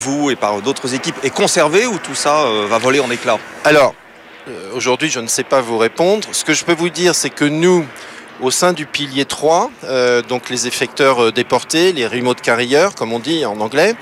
vous et par d'autres équipes est conservé ou tout ça va voler en éclats? Alors, aujourd'hui, je ne sais pas vous répondre. Ce que je peux vous dire, c'est que nous, au sein du pilier 3, donc les effecteurs déportés, les remote carriers, comme on dit en anglais,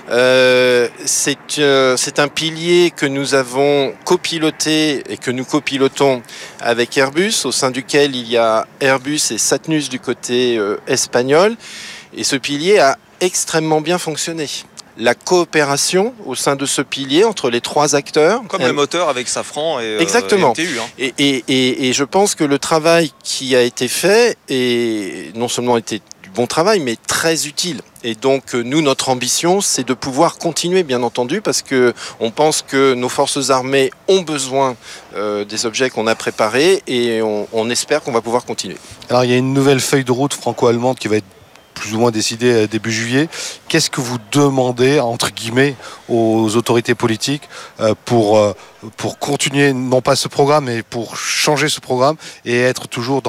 c'est un pilier que nous avons copiloté et que nous copilotons avec Airbus, au sein duquel il y a Airbus et Satnus du côté espagnol. Et ce pilier a extrêmement bien fonctionné. La coopération au sein de ce pilier entre les trois acteurs. Comme le moteur avec Safran et exactement. MTU. Et je pense que le travail qui a été fait est non seulement été du bon travail, mais très utile. Et donc nous, notre ambition, c'est de pouvoir continuer, bien entendu, parce que on pense que nos forces armées ont besoin des objets qu'on a préparés et on espère qu'on va pouvoir continuer. Alors il y a une nouvelle feuille de route franco-allemande qui va être plus ou moins décidé début juillet. Qu'est-ce que vous demandez, entre guillemets, aux autorités politiques pour continuer, non pas ce programme, mais pour changer ce programme et être toujours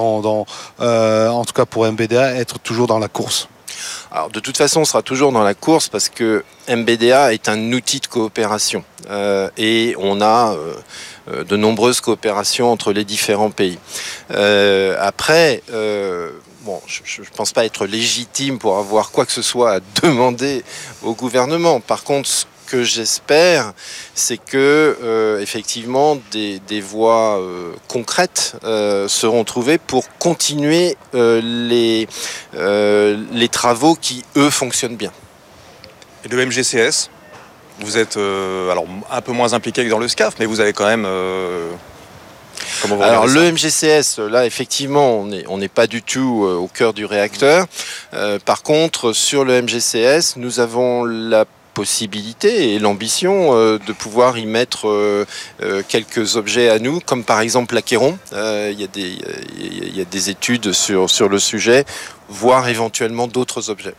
en tout cas pour MBDA, être toujours dans la course? Alors, de toute façon, on sera toujours dans la course parce que MBDA est un outil de coopération et on a de nombreuses coopérations entre les différents pays. Après, je ne pense pas être légitime pour avoir quoi que ce soit à demander au gouvernement. Par contre, ce que j'espère, c'est que effectivement des voies concrètes seront trouvées pour continuer les travaux qui, eux, fonctionnent bien. Et le MGCS, vous êtes alors un peu moins impliqué que dans le SCAF, mais vous avez quand même... Alors le MGCS, là effectivement, on n'est pas du tout au cœur du réacteur. Par contre, sur le MGCS, nous avons la possibilité et l'ambition de pouvoir y mettre quelques objets à nous, comme par exemple l'Achéron. Il y a des études sur le sujet, voire éventuellement d'autres objets.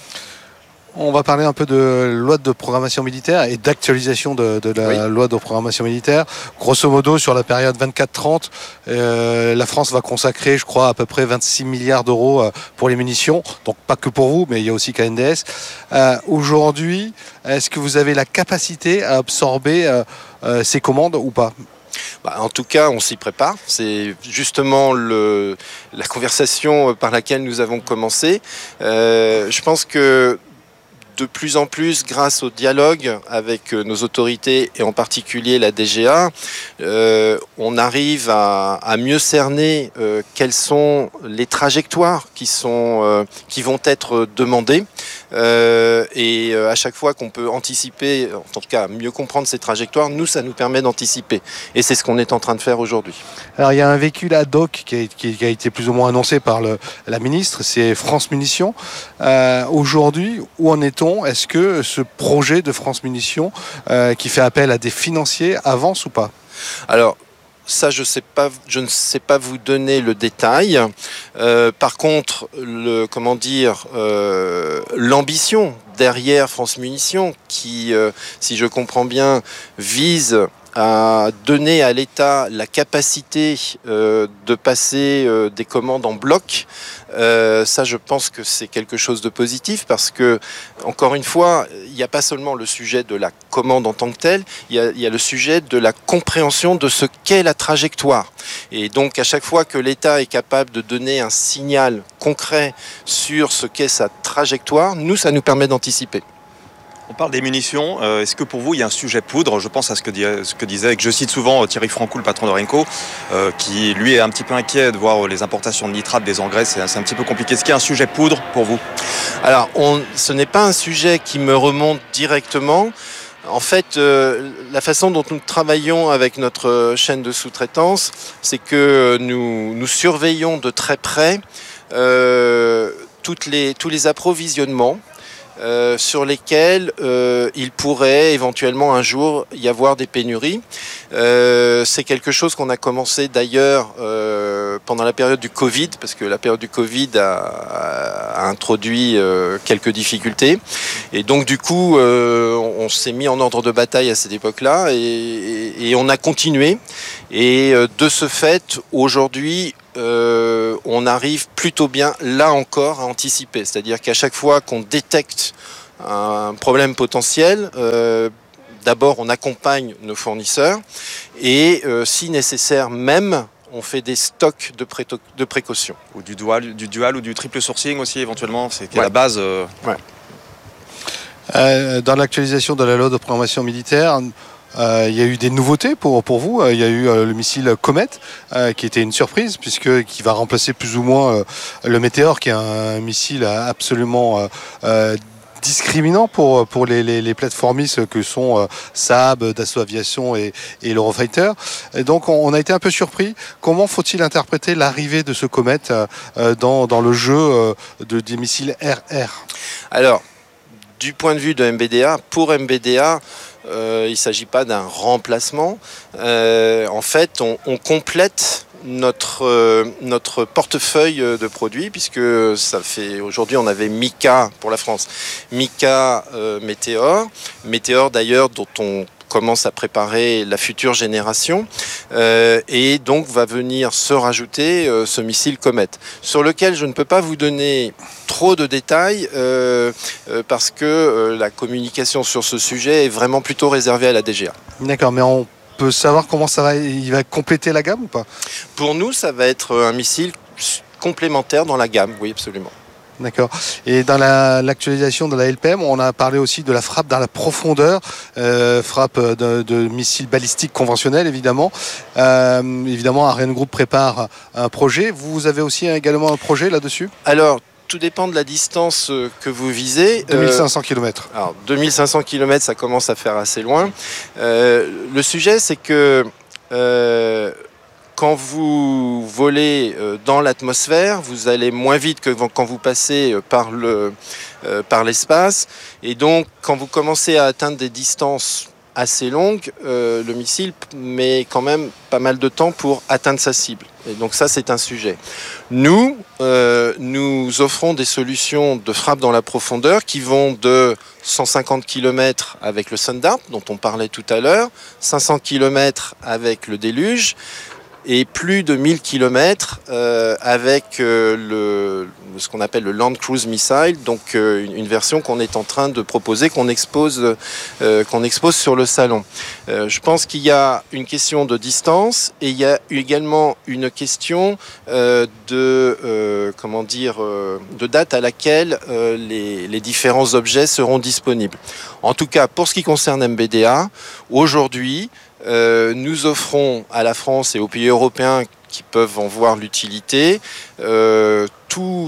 On va parler un peu de loi de programmation militaire et d'actualisation de la loi de programmation militaire. Grosso modo, sur la période 24-30, la France va consacrer, je crois, à peu près 26 milliards d'euros pour les munitions. Donc pas que pour vous, mais il y a aussi KNDS. Aujourd'hui, est-ce que vous avez la capacité à absorber ces commandes ou pas ? En tout cas, on s'y prépare. C'est justement la conversation par laquelle nous avons commencé. Je pense que de plus en plus, grâce au dialogue avec nos autorités et en particulier la DGA, on arrive à mieux cerner quelles sont les trajectoires qui vont être demandées. Et à chaque fois qu'on peut anticiper, en tout cas mieux comprendre ces trajectoires, ça nous permet d'anticiper. Et c'est ce qu'on est en train de faire aujourd'hui. Alors il y a un véhicule ad hoc qui a été plus ou moins annoncé par la ministre, c'est France Munitions. Aujourd'hui, où en est-on ? Est-ce que ce projet de France Munitions qui fait appel à des financiers avance ou pas ? Alors, ça, je ne sais pas vous donner le détail. Par contre, l'ambition derrière France Munitions, qui, si je comprends bien, vise à donner à l'État la capacité de passer des commandes en bloc. Ça, je pense que c'est quelque chose de positif parce que, encore une fois, il n'y a pas seulement le sujet de la commande en tant que telle, il y a le sujet de la compréhension de ce qu'est la trajectoire. Et donc, à chaque fois que l'État est capable de donner un signal concret sur ce qu'est sa trajectoire, ça nous permet d'anticiper. On parle des munitions. Est-ce que pour vous, il y a un sujet poudre ? Je pense à ce que disait, que je cite souvent Thierry Francoul, le patron de Renko, qui, lui, est un petit peu inquiet de voir les importations de nitrates, des engrais. C'est un petit peu compliqué. Est-ce qu'il y a un sujet poudre pour vous ? Alors, ce n'est pas un sujet qui me remonte directement. En fait, la façon dont nous travaillons avec notre chaîne de sous-traitance, c'est que nous surveillons de très près tous les approvisionnements sur lesquels il pourrait éventuellement un jour y avoir des pénuries. C'est quelque chose qu'on a commencé d'ailleurs pendant la période du Covid, parce que la période du Covid a introduit quelques difficultés. Et donc du coup, on s'est mis en ordre de bataille à cette époque-là et on a continué. Et de ce fait, aujourd'hui, on arrive plutôt bien, là encore, à anticiper. C'est-à-dire qu'à chaque fois qu'on détecte un problème potentiel, d'abord on accompagne nos fournisseurs et si nécessaire même, on fait des stocks de précaution. Ou du dual ou du triple sourcing aussi éventuellement, c'est la base. Ouais. Dans l'actualisation de la loi de programmation militaire, il y a eu des nouveautés pour vous. Il y a eu le missile Comet qui était une surprise qui va remplacer plus ou moins le Météor, qui est un missile absolument discriminant pour les plateformistes que sont Saab, Dassault Aviation et l'Eurofighter. Et donc on a été un peu surpris. Comment faut-il interpréter l'arrivée de ce Comet dans le jeu des missiles RR? Alors, du point de vue de MBDA, pour MBDA, il ne s'agit pas d'un remplacement. En fait, on complète notre portefeuille de produits, puisque aujourd'hui on avait Mika pour la France, Mika Météor d'ailleurs, dont on commence à préparer la future génération, et donc va venir se rajouter ce missile Comet, sur lequel je ne peux pas vous donner trop de détails parce que la communication sur ce sujet est vraiment plutôt réservée à la DGA. D'accord, mais on peut savoir comment il va compléter la gamme ou pas? Pour nous, ça va être un missile complémentaire dans la gamme, oui, absolument. D'accord. Et dans l'actualisation de la LPM, on a parlé aussi de la frappe dans la profondeur, frappe de missiles balistiques conventionnels, évidemment. Évidemment, Ariane Group prépare un projet. Vous avez aussi également un projet là-dessus? Alors, tout dépend de la distance que vous visez. 2500 km. Alors, 2500 km, ça commence à faire assez loin. Le sujet, c'est que quand vous volez dans l'atmosphère, vous allez moins vite que quand vous passez par l'espace. Et donc, quand vous commencez à atteindre des distances assez longues, le missile met quand même pas mal de temps pour atteindre sa cible. Et donc ça, c'est un sujet. Nous offrons des solutions de frappe dans la profondeur qui vont de 150 km avec le Sundart, dont on parlait tout à l'heure, 500 km avec le Déluge, et plus de 1000 km avec ce qu'on appelle le Land Cruise Missile, donc une version qu'on est en train de proposer, qu'on expose sur le salon. Je pense qu'il y a une question de distance et il y a également une question de date à laquelle les différents objets seront disponibles. En tout cas, pour ce qui concerne MBDA, aujourd'hui, nous offrons à la France et aux pays européens qui peuvent en voir l'utilité tout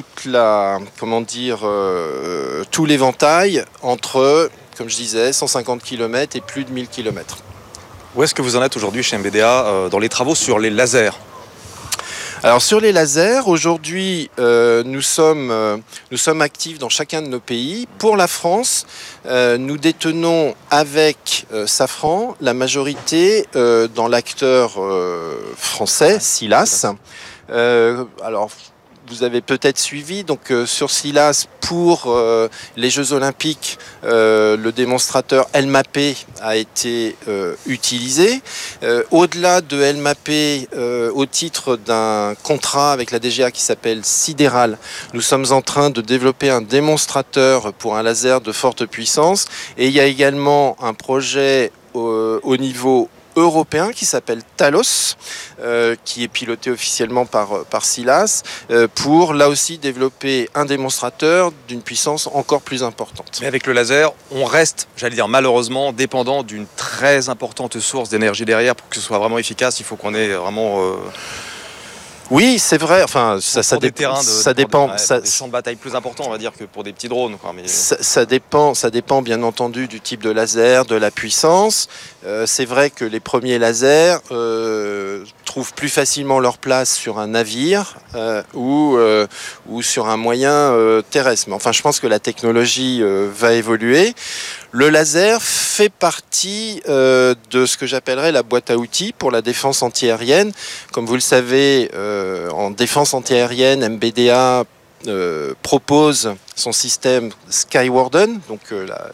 l'éventail entre, comme je disais, 150 km et plus de 1000 km. Où est-ce que vous en êtes aujourd'hui chez MBDA dans les travaux sur les lasers ? Alors sur les lasers, aujourd'hui, nous sommes actifs dans chacun de nos pays. Pour la France, nous détenons avec Safran la majorité dans l'acteur français, Silas. Alors, vous avez peut-être suivi, donc sur Silas, pour les Jeux Olympiques, le démonstrateur LMAP a été utilisé. Au-delà de LMAP, au titre d'un contrat avec la DGA qui s'appelle Sidéral, nous sommes en train de développer un démonstrateur pour un laser de forte puissance. Et il y a également un projet au niveau européen qui s'appelle Talos, qui est piloté officiellement par Silas, pour là aussi développer un démonstrateur d'une puissance encore plus importante. Mais avec le laser, on reste, j'allais dire malheureusement, dépendant d'une très importante source d'énergie derrière. Pour que ce soit vraiment efficace, il faut qu'on ait vraiment... Oui, c'est vrai. Enfin, ça dépend. Des champs de bataille plus importants, on va dire, que pour des petits drones. Quoi, mais... ça dépend bien entendu du type de laser, de la puissance. C'est vrai que les premiers lasers trouvent plus facilement leur place sur un navire ou sur un moyen terrestre. Mais enfin, je pense que la technologie va évoluer. Le laser fait partie de ce que j'appellerais la boîte à outils pour la défense antiaérienne. Comme vous le savez, en défense antiaérienne, MBDA propose son système Skywarden, donc la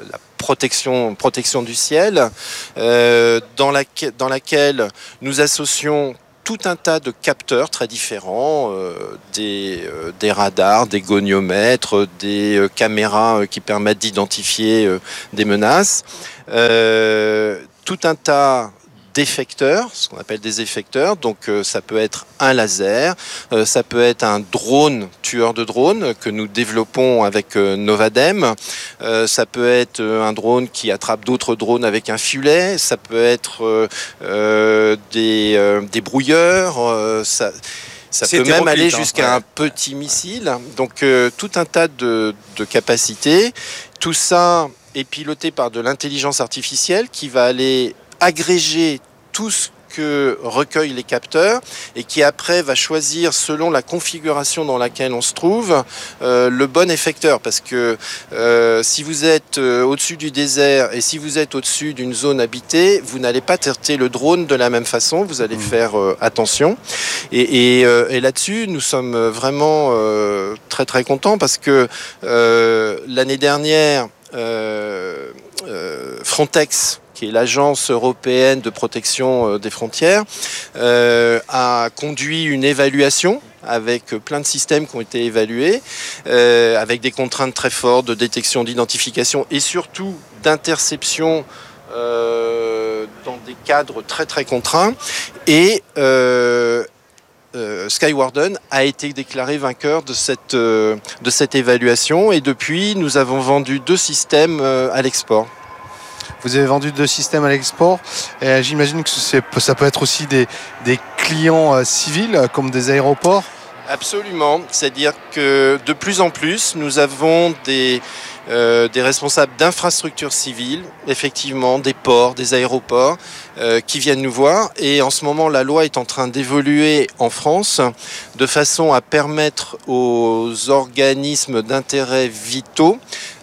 protection du ciel, dans laquelle nous associons tout un tas de capteurs très différents, des radars, des goniomètres, des caméras qui permettent d'identifier des menaces, tout un tas d'effecteurs, ce qu'on appelle des effecteurs. Donc ça peut être un laser, ça peut être un drone, tueur de drones que nous développons avec Novadem, ça peut être un drone qui attrape d'autres drones avec un filet, ça peut être des brouilleurs, ça peut même aller jusqu'à un petit missile. Donc tout un tas de capacités. Tout ça est piloté par de l'intelligence artificielle qui va aller agréger tout ce que recueillent les capteurs et qui après va choisir selon la configuration dans laquelle on se trouve le bon effecteur, parce que si vous êtes au-dessus du désert et si vous êtes au-dessus d'une zone habitée, vous n'allez pas traiter le drone de la même façon, vous allez faire attention et là-dessus nous sommes vraiment très très contents parce que l'année dernière Frontex, qui est l'agence européenne de protection des frontières, a conduit une évaluation avec plein de systèmes qui ont été évalués, avec des contraintes très fortes de détection, d'identification et surtout d'interception dans des cadres très très contraints. Et Skywarden a été déclaré vainqueur de cette évaluation et depuis nous avons vendu 2 systèmes à l'export. Vous avez vendu 2 systèmes à l'export. J'imagine que ça peut être aussi des clients civils comme des aéroports. Absolument. C'est-à-dire que de plus en plus, nous avons des responsables d'infrastructures civiles, effectivement, des ports, des aéroports, qui viennent nous voir. Et en ce moment, la loi est en train d'évoluer en France de façon à permettre aux organismes d'intérêt vitaux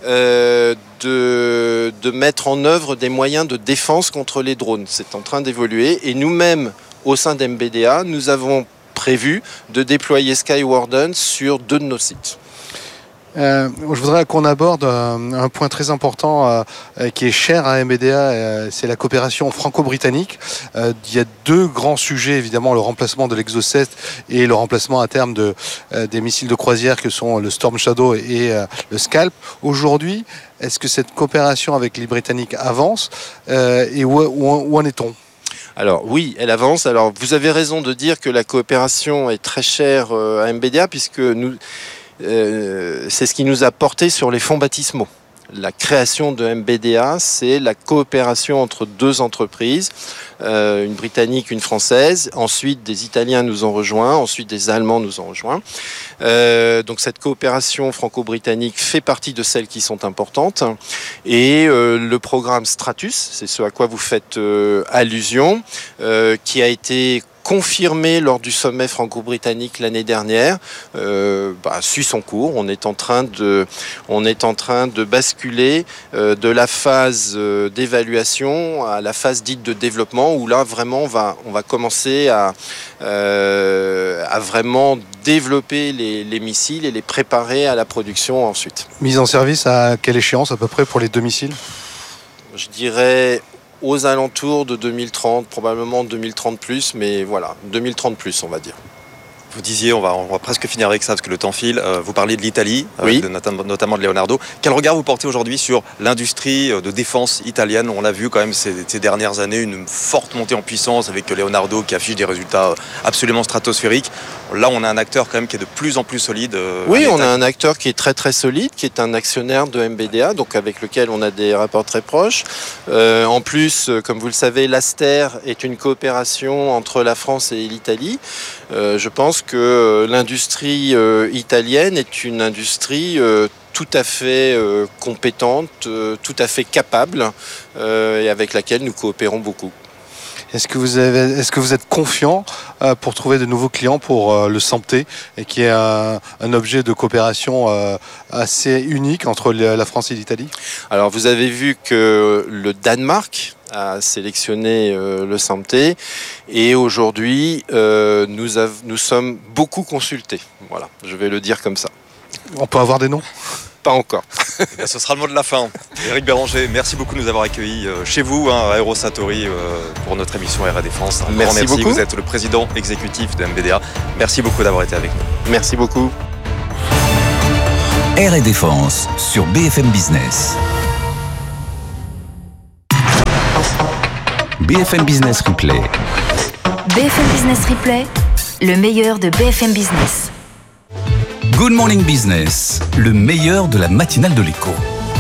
de mettre en œuvre des moyens de défense contre les drones. C'est en train d'évoluer. Et nous-mêmes, au sein d'MBDA, nous avons prévu de déployer Skywarden sur 2 de nos sites. Je voudrais qu'on aborde un point très important qui est cher à MBDA, c'est la coopération franco-britannique. Il y a 2 grands sujets, évidemment, le remplacement de l'Exocet et le remplacement à terme des missiles de croisière que sont le Storm Shadow et le Scalp. Aujourd'hui, est-ce que cette coopération avec les Britanniques avance et où en est-on ? Alors oui, elle avance. Alors vous avez raison de dire que la coopération est très chère à MBDA puisque c'est ce qui nous a porté sur les fonds baptismaux. La création de MBDA, c'est la coopération entre 2 entreprises, une britannique, une française. Ensuite, des Italiens nous ont rejoints. Ensuite, des Allemands nous ont rejoints. Donc cette coopération franco-britannique fait partie de celles qui sont importantes. Et le programme Stratus, c'est ce à quoi vous faites allusion, qui a été confirmé lors du sommet franco-britannique l'année dernière, suit son cours. On est en train de basculer de la phase d'évaluation à la phase dite de développement, où là vraiment on va commencer à vraiment développer les missiles et les préparer à la production ensuite. Mise en service à quelle échéance à peu près pour les 2 missiles ? Je dirais aux alentours de 2030, probablement 2030 plus, mais voilà, 2030 plus, on va dire. Vous disiez, on va presque finir avec ça parce que le temps file. Vous parliez de l'Italie, oui. Notamment de Leonardo. Quel regard vous portez aujourd'hui sur l'industrie de défense italienne ? On l'a vu quand même ces dernières années, une forte montée en puissance avec Leonardo qui affiche des résultats absolument stratosphériques. Là, on a un acteur quand même qui est de plus en plus solide. Oui, on a un acteur qui est très très solide, qui est un actionnaire de MBDA, donc avec lequel on a des rapports très proches. En plus, comme vous le savez, l'Aster est une coopération entre la France et l'Italie. Je pense que l'industrie italienne est une industrie tout à fait compétente, tout à fait capable et avec laquelle nous coopérons beaucoup. Est-ce que vous êtes confiant pour trouver de nouveaux clients pour le SAMP-T, et qui est un objet de coopération assez unique entre la France et l'Italie ? Alors vous avez vu que le Danemark a sélectionné le SAMP-T et aujourd'hui nous sommes beaucoup consultés. Voilà, je vais le dire comme ça. On peut avoir des noms ? Pas encore. Ce sera le mot de la fin. Éric Béranger, merci beaucoup de nous avoir accueillis chez vous, à Aérosatori, pour notre émission Air et Défense. Un grand merci beaucoup. Vous êtes le président exécutif de MBDA. Merci beaucoup d'avoir été avec nous. Merci beaucoup. Air et Défense sur BFM Business. BFM Business Replay. BFM Business Replay, le meilleur de BFM Business. Good Morning Business, le meilleur de la matinale de l'écho.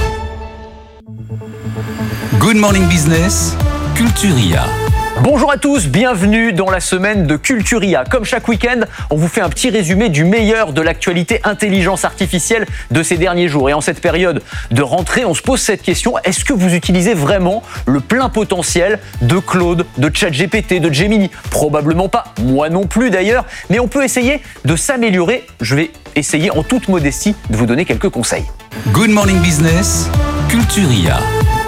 Good Morning Business, Culturia. Bonjour à tous, bienvenue dans la semaine de Culturia. Comme chaque week-end, on vous fait un petit résumé du meilleur de l'actualité intelligence artificielle de ces derniers jours. Et en cette période de rentrée, on se pose cette question, est-ce que vous utilisez vraiment le plein potentiel de Claude, de ChatGPT, de Gemini ? Probablement pas, moi non plus d'ailleurs, mais on peut essayer de s'améliorer. Je vais essayer en toute modestie de vous donner quelques conseils. Good Morning Business, Culturia.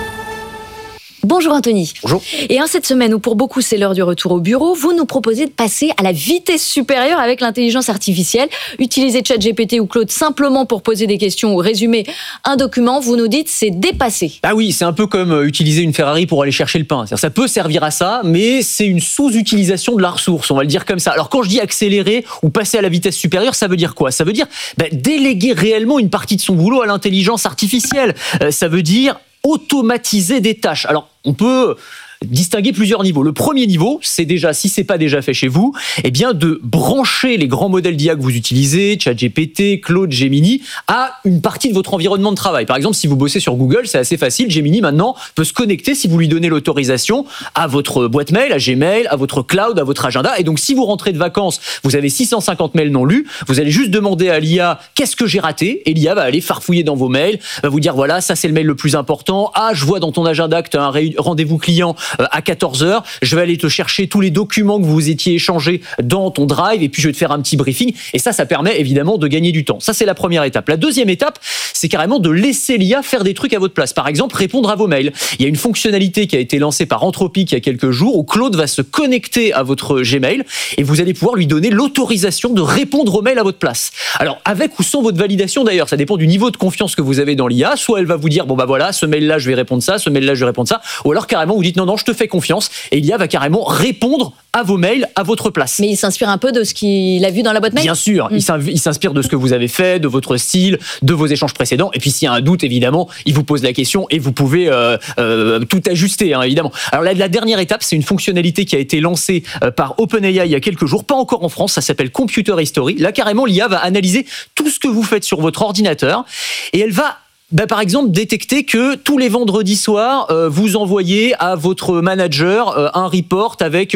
Bonjour Anthony. Bonjour. Et en cette semaine où pour beaucoup c'est l'heure du retour au bureau, vous nous proposez de passer à la vitesse supérieure avec l'intelligence artificielle. Utiliser ChatGPT ou Claude simplement pour poser des questions ou résumer un document, vous nous dites c'est dépassé. Ah oui, c'est un peu comme utiliser une Ferrari pour aller chercher le pain. C'est-à-dire, ça peut servir à ça, mais c'est une sous-utilisation de la ressource, on va le dire comme ça. Alors quand je dis accélérer ou passer à la vitesse supérieure, ça veut dire quoi ? Ça veut dire déléguer réellement une partie de son boulot à l'intelligence artificielle. Ça veut dire automatiser des tâches. Alors, on peut distinguer plusieurs niveaux. Le premier niveau, c'est déjà, si c'est pas déjà fait chez vous, eh bien de brancher les grands modèles d'IA que vous utilisez, ChatGPT, Claude, Gemini, à une partie de votre environnement de travail. Par exemple, si vous bossez sur Google, c'est assez facile. Gemini, maintenant, peut se connecter, si vous lui donnez l'autorisation, à votre boîte mail, à Gmail, à votre cloud, à votre agenda. Et donc, si vous rentrez de vacances, vous avez 650 mails non lus, vous allez juste demander à l'IA « Qu'est-ce que j'ai raté ?» Et l'IA va aller farfouiller dans vos mails, va vous dire « Voilà, ça c'est le mail le plus important. Ah, je vois dans ton agenda que tu as un rendez-vous client à 14h, je vais aller te chercher tous les documents que vous étiez échangés dans ton drive et puis je vais te faire un petit briefing. » Et ça permet évidemment de gagner du temps. Ça, c'est la première étape. La deuxième étape, c'est carrément de laisser l'IA faire des trucs à votre place. Par exemple, répondre à vos mails. Il y a une fonctionnalité qui a été lancée par Anthropic il y a quelques jours où Claude va se connecter à votre Gmail et vous allez pouvoir lui donner l'autorisation de répondre aux mails à votre place. Alors, avec ou sans votre validation d'ailleurs, ça dépend du niveau de confiance que vous avez dans l'IA. Soit elle va vous dire, bon bah voilà, ce mail-là, je vais répondre ça, ce mail-là, je vais répondre ça. Ou alors carrément, vous dites, non, je te fais confiance et l'IA va carrément répondre à vos mails à votre place. Mais il s'inspire un peu de ce qu'il a vu dans la boîte mail ? Bien sûr, il s'inspire de ce que vous avez fait, de votre style, de vos échanges précédents. Et puis s'il y a un doute, évidemment, il vous pose la question et vous pouvez tout ajuster, évidemment. Alors la dernière étape, c'est une fonctionnalité qui a été lancée par OpenAI il y a quelques jours, pas encore en France, ça s'appelle Computer History. Là, carrément, l'IA va analyser tout ce que vous faites sur votre ordinateur et elle va par exemple, détecter que tous les vendredis soirs, vous envoyez à votre manager un report avec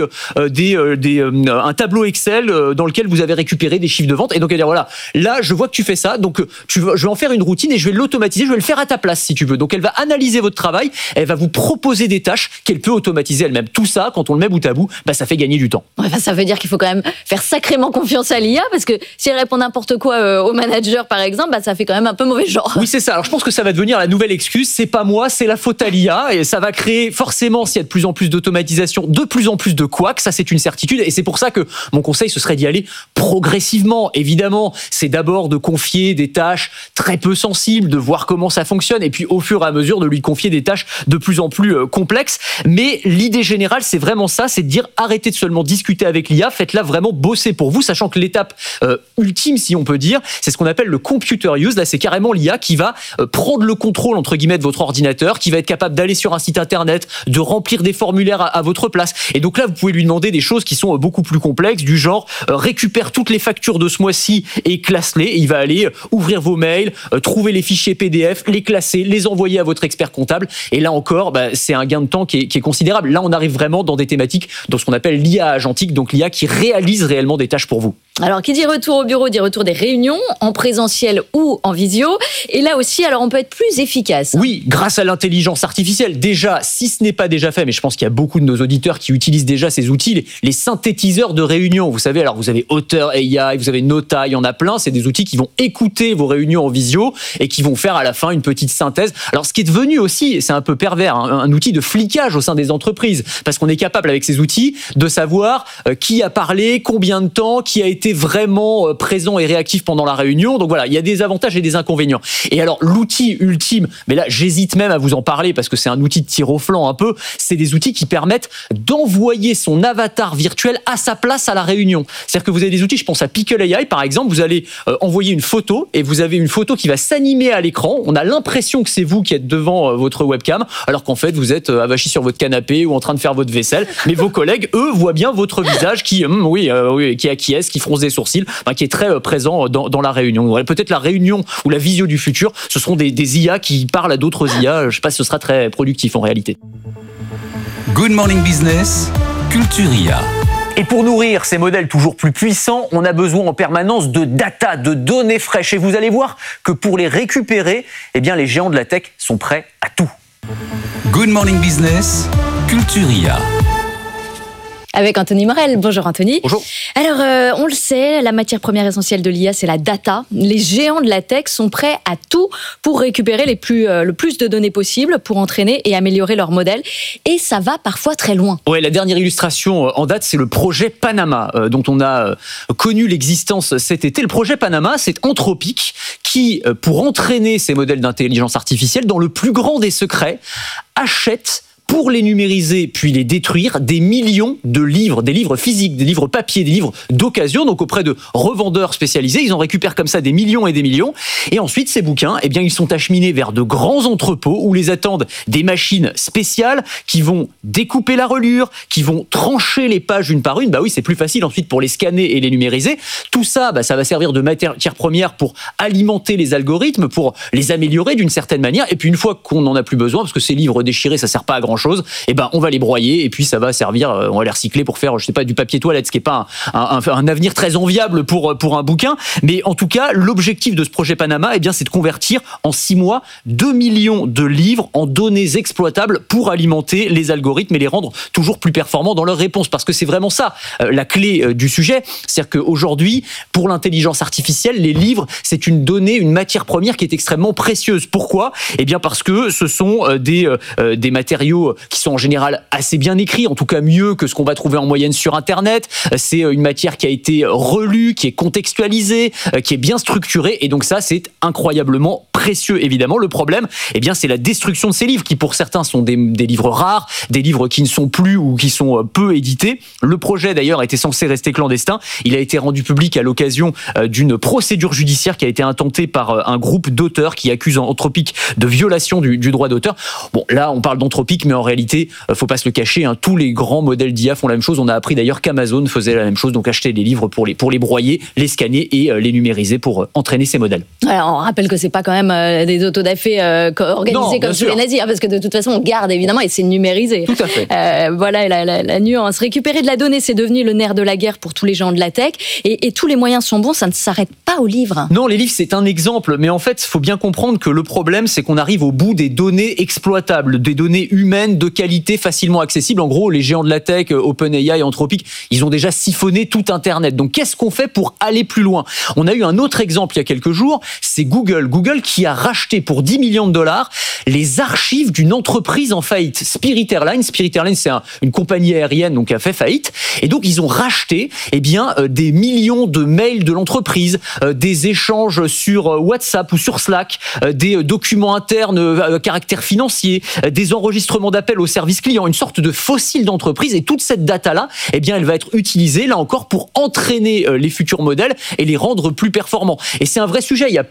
un tableau Excel dans lequel vous avez récupéré des chiffres de vente. Et donc, elle dit, voilà, là, je vois que tu fais ça, donc je vais en faire une routine et je vais l'automatiser, je vais le faire à ta place, si tu veux. Donc, elle va analyser votre travail, elle va vous proposer des tâches qu'elle peut automatiser elle-même. Tout ça, quand on le met bout à bout, ça fait gagner du temps. Ouais, ça veut dire qu'il faut quand même faire sacrément confiance à l'IA, parce que si elle répond n'importe quoi au manager, par exemple, ça fait quand même un peu mauvais genre. Oui, c'est ça. Alors, je pense que ça va devenir la nouvelle excuse. C'est pas moi, c'est la faute à l'IA. Et ça va créer forcément, s'il y a de plus en plus d'automatisation, de plus en plus de couacs. Ça, c'est une certitude. Et c'est pour ça que mon conseil, ce serait d'y aller progressivement. Évidemment, c'est d'abord de confier des tâches très peu sensibles, de voir comment ça fonctionne. Et puis, au fur et à mesure, de lui confier des tâches de plus en plus complexes. Mais l'idée générale, c'est vraiment ça. C'est de dire, arrêtez de seulement discuter avec l'IA. Faites-la vraiment bosser pour vous, sachant que l'étape ultime, si on peut dire, c'est ce qu'on appelle le computer use. Là, c'est carrément l'IA qui va prendre le contrôle, entre guillemets, de votre ordinateur, qui va être capable d'aller sur un site internet, de remplir des formulaires à votre place. Et donc là, vous pouvez lui demander des choses qui sont beaucoup plus complexes, du genre, récupère toutes les factures de ce mois-ci et classe-les. Et il va aller ouvrir vos mails, trouver les fichiers PDF, les classer, les envoyer à votre expert comptable. Et là encore, c'est un gain de temps qui est considérable. Là, on arrive vraiment dans des thématiques, dans ce qu'on appelle l'IA agentique, donc l'IA qui réalise réellement des tâches pour vous. Alors, qui dit retour au bureau, dit retour des réunions, en présentiel ou en visio. Et là aussi, alors on peut être plus efficace. Oui, grâce à l'intelligence artificielle. Déjà, si ce n'est pas déjà fait, mais je pense qu'il y a beaucoup de nos auditeurs qui utilisent déjà ces outils, les synthétiseurs de réunions. Vous savez, alors vous avez Otter AI, vous avez Nota, il y en a plein. C'est des outils qui vont écouter vos réunions en visio et qui vont faire à la fin une petite synthèse. Alors, ce qui est devenu aussi, c'est un peu pervers, un outil de flicage au sein des entreprises. Parce qu'on est capable, avec ces outils, de savoir qui a parlé, combien de temps, qui a été vraiment présent et réactif pendant la réunion. Donc voilà, il y a des avantages et des inconvénients. Et alors, l'outil l'outil ultime, mais là j'hésite même à vous en parler parce que c'est un outil de tir au flanc un peu, c'est des outils qui permettent d'envoyer son avatar virtuel à sa place à la réunion. C'est-à-dire que vous avez des outils, je pense à Pickle AI par exemple, vous allez envoyer une photo et vous avez une photo qui va s'animer à l'écran, on a l'impression que c'est vous qui êtes devant votre webcam, alors qu'en fait vous êtes avachi sur votre canapé ou en train de faire votre vaisselle, mais vos collègues, eux, voient bien votre visage qui acquiesce, qui fronce des sourcils, qui est très présent dans la réunion. Peut-être la réunion ou la visio du futur, ce seront des IA qui parlent à d'autres IA. Je ne sais pas si ce sera très productif en réalité. Good Morning Business, Culture IA. Et pour nourrir ces modèles toujours plus puissants, on a besoin en permanence de data, de données fraîches. Et vous allez voir que pour les récupérer, les géants de la tech sont prêts à tout. Good Morning Business, Culture IA. Avec Anthony Morel. Bonjour Anthony. Bonjour. Alors, on le sait, la matière première essentielle de l'IA, c'est la data. Les géants de la tech sont prêts à tout pour récupérer le plus de données possible, pour entraîner et améliorer leurs modèles. Et ça va parfois très loin. Ouais, la dernière illustration en date, c'est le projet Panama, dont on a connu l'existence cet été. Le projet Panama, c'est Anthropic qui, pour entraîner ces modèles d'intelligence artificielle, dans le plus grand des secrets, achète pour les numériser puis les détruire des millions de livres, des livres physiques, des livres papier, des livres d'occasion, donc auprès de revendeurs spécialisés. Ils en récupèrent comme ça des millions et des millions. Et ensuite, ces bouquins, ils sont acheminés vers de grands entrepôts où les attendent des machines spéciales qui vont découper la reliure, qui vont trancher les pages une par une. Bah oui, c'est plus facile ensuite pour les scanner et les numériser. Tout ça, ça va servir de matière première pour alimenter les algorithmes, pour les améliorer d'une certaine manière. Et puis une fois qu'on n'en a plus besoin, parce que ces livres déchirés, ça sert pas à grand chose, on va les broyer et puis ça va servir, on va les recycler pour faire, du papier toilette, ce qui est pas un avenir très enviable pour un bouquin. Mais en tout cas, l'objectif de ce projet Panama, c'est de convertir en 6 mois 2 millions de livres en données exploitables pour alimenter les algorithmes et les rendre toujours plus performants dans leurs réponses. Parce que c'est vraiment ça, la clé du sujet. C'est-à-dire qu'aujourd'hui, pour l'intelligence artificielle, les livres, c'est une donnée, une matière première qui est extrêmement précieuse. Pourquoi ? Parce que ce sont des matériaux qui sont en général assez bien écrits, en tout cas mieux que ce qu'on va trouver en moyenne sur Internet. C'est une matière qui a été relue, qui est contextualisée, qui est bien structurée, et donc ça, c'est incroyablement précieux, évidemment. Le problème, c'est la destruction de ces livres, qui pour certains sont des livres rares, des livres qui ne sont plus ou qui sont peu édités. Le projet, d'ailleurs, était censé rester clandestin. Il a été rendu public à l'occasion d'une procédure judiciaire qui a été intentée par un groupe d'auteurs qui accuse Anthropic de violation du droit d'auteur. Bon, là, on parle d'Anthropic, mais en réalité, faut pas se le cacher, tous les grands modèles d'IA font la même chose. On a appris d'ailleurs qu'Amazon faisait la même chose, donc acheter des livres pour les broyer, les scanner et les numériser pour entraîner ces modèles. Alors, on rappelle que c'est pas quand même des autodafés organisés comme sous les nazis, parce que de toute façon, on garde évidemment et c'est numérisé. Tout à fait. Voilà la nuance. Récupérer de la donnée, c'est devenu le nerf de la guerre pour tous les gens de la tech, et tous les moyens sont bons, ça ne s'arrête pas aux livres. Non, les livres, c'est un exemple, mais en fait, il faut bien comprendre que le problème, c'est qu'on arrive au bout des données exploitables, des données humaines de qualité facilement accessible. En gros, les géants de la tech, OpenAI et Anthropic, ils ont déjà siphonné tout Internet. Donc, qu'est-ce qu'on fait pour aller plus loin ? On a eu un autre exemple il y a quelques jours, c'est Google. Google qui a racheté pour 10 millions de dollars les archives d'une entreprise en faillite, Spirit Airlines. Spirit Airlines, c'est une compagnie aérienne donc qui a fait faillite. Et donc, ils ont racheté des millions de mails de l'entreprise, des échanges sur WhatsApp ou sur Slack, des documents internes à caractère financier, des enregistrements d'appels au service client, une sorte de fossile d'entreprise. Et toute cette data-là, elle va être utilisée, là encore, pour entraîner les futurs modèles et les rendre plus performants. Et c'est un vrai sujet. Il y a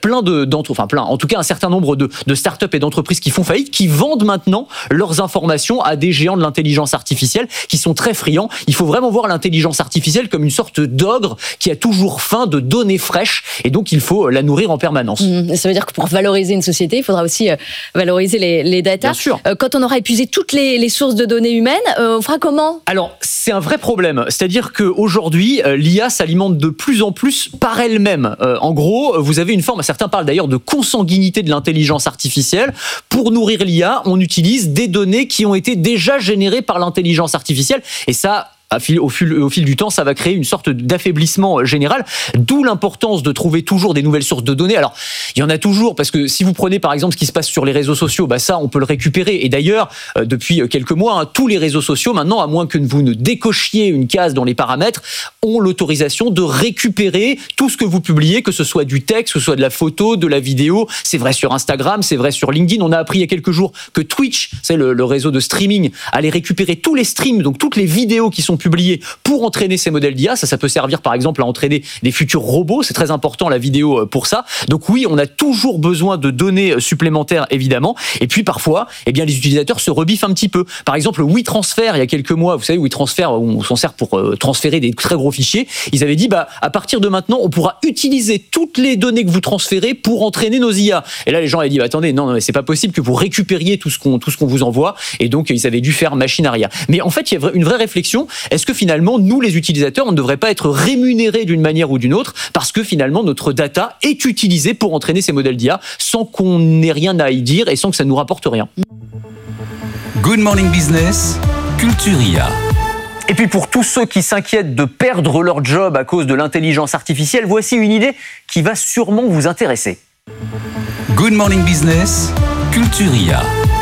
en tout cas, un certain nombre de startups et d'entreprises qui font faillite, qui vendent maintenant leurs informations à des géants de l'intelligence artificielle qui sont très friands. Il faut vraiment voir l'intelligence artificielle comme une sorte d'ogre qui a toujours faim de données fraîches, et donc il faut la nourrir en permanence. Ça veut dire que pour valoriser une société, il faudra aussi valoriser les data. Bien sûr. Quand on aura épuisé toutes les sources de données humaines, on fera comment ? Alors, c'est un vrai problème. C'est-à-dire qu'aujourd'hui, l'IA s'alimente de plus en plus par elle-même. En gros, vous avez une forme, certains parlent d'ailleurs de consanguinité de l'intelligence artificielle. Pour nourrir l'IA, on utilise des données qui ont été déjà générées par l'intelligence artificielle. Et ça, au fil du temps, ça va créer une sorte d'affaiblissement général, d'où l'importance de trouver toujours des nouvelles sources de données. Alors, il y en a toujours, parce que si vous prenez par exemple ce qui se passe sur les réseaux sociaux, ça, on peut le récupérer. Et d'ailleurs, depuis quelques mois, tous les réseaux sociaux, maintenant, à moins que vous ne décochiez une case dans les paramètres, ont l'autorisation de récupérer tout ce que vous publiez, que ce soit du texte, que ce soit de la photo, de la vidéo. C'est vrai sur Instagram, c'est vrai sur LinkedIn. On a appris il y a quelques jours que Twitch, c'est le réseau de streaming, allait récupérer tous les streams, donc toutes les vidéos qui sont publiées pour entraîner ces modèles d'IA. Ça peut servir par exemple à entraîner des futurs robots. C'est très important la vidéo pour ça. Donc oui, on a toujours besoin de données supplémentaires, évidemment. Et puis parfois, les utilisateurs se rebiffent un petit peu. Par exemple, WeTransfer, il y a quelques mois, vous savez, WeTransfer, on s'en sert pour transférer des très gros fichiers. Ils avaient dit, à partir de maintenant, on pourra utiliser toutes les données que vous transférez pour entraîner nos IA. Et là, les gens avaient dit, attendez, non, c'est pas possible que vous récupériez tout ce qu'on vous envoie. Et donc, ils avaient dû faire machine arrière. Mais en fait, il y a une vraie réflexion. Est-ce que finalement, nous, les utilisateurs, on ne devrait pas être rémunérés d'une manière ou d'une autre parce que finalement, notre data est utilisée pour entraîner ces modèles d'IA sans qu'on n'ait rien à y dire et sans que ça nous rapporte rien. Good Morning Business, Culture IA. Et puis pour tous ceux qui s'inquiètent de perdre leur job à cause de l'intelligence artificielle, voici une idée qui va sûrement vous intéresser. Good Morning Business, Culture IA.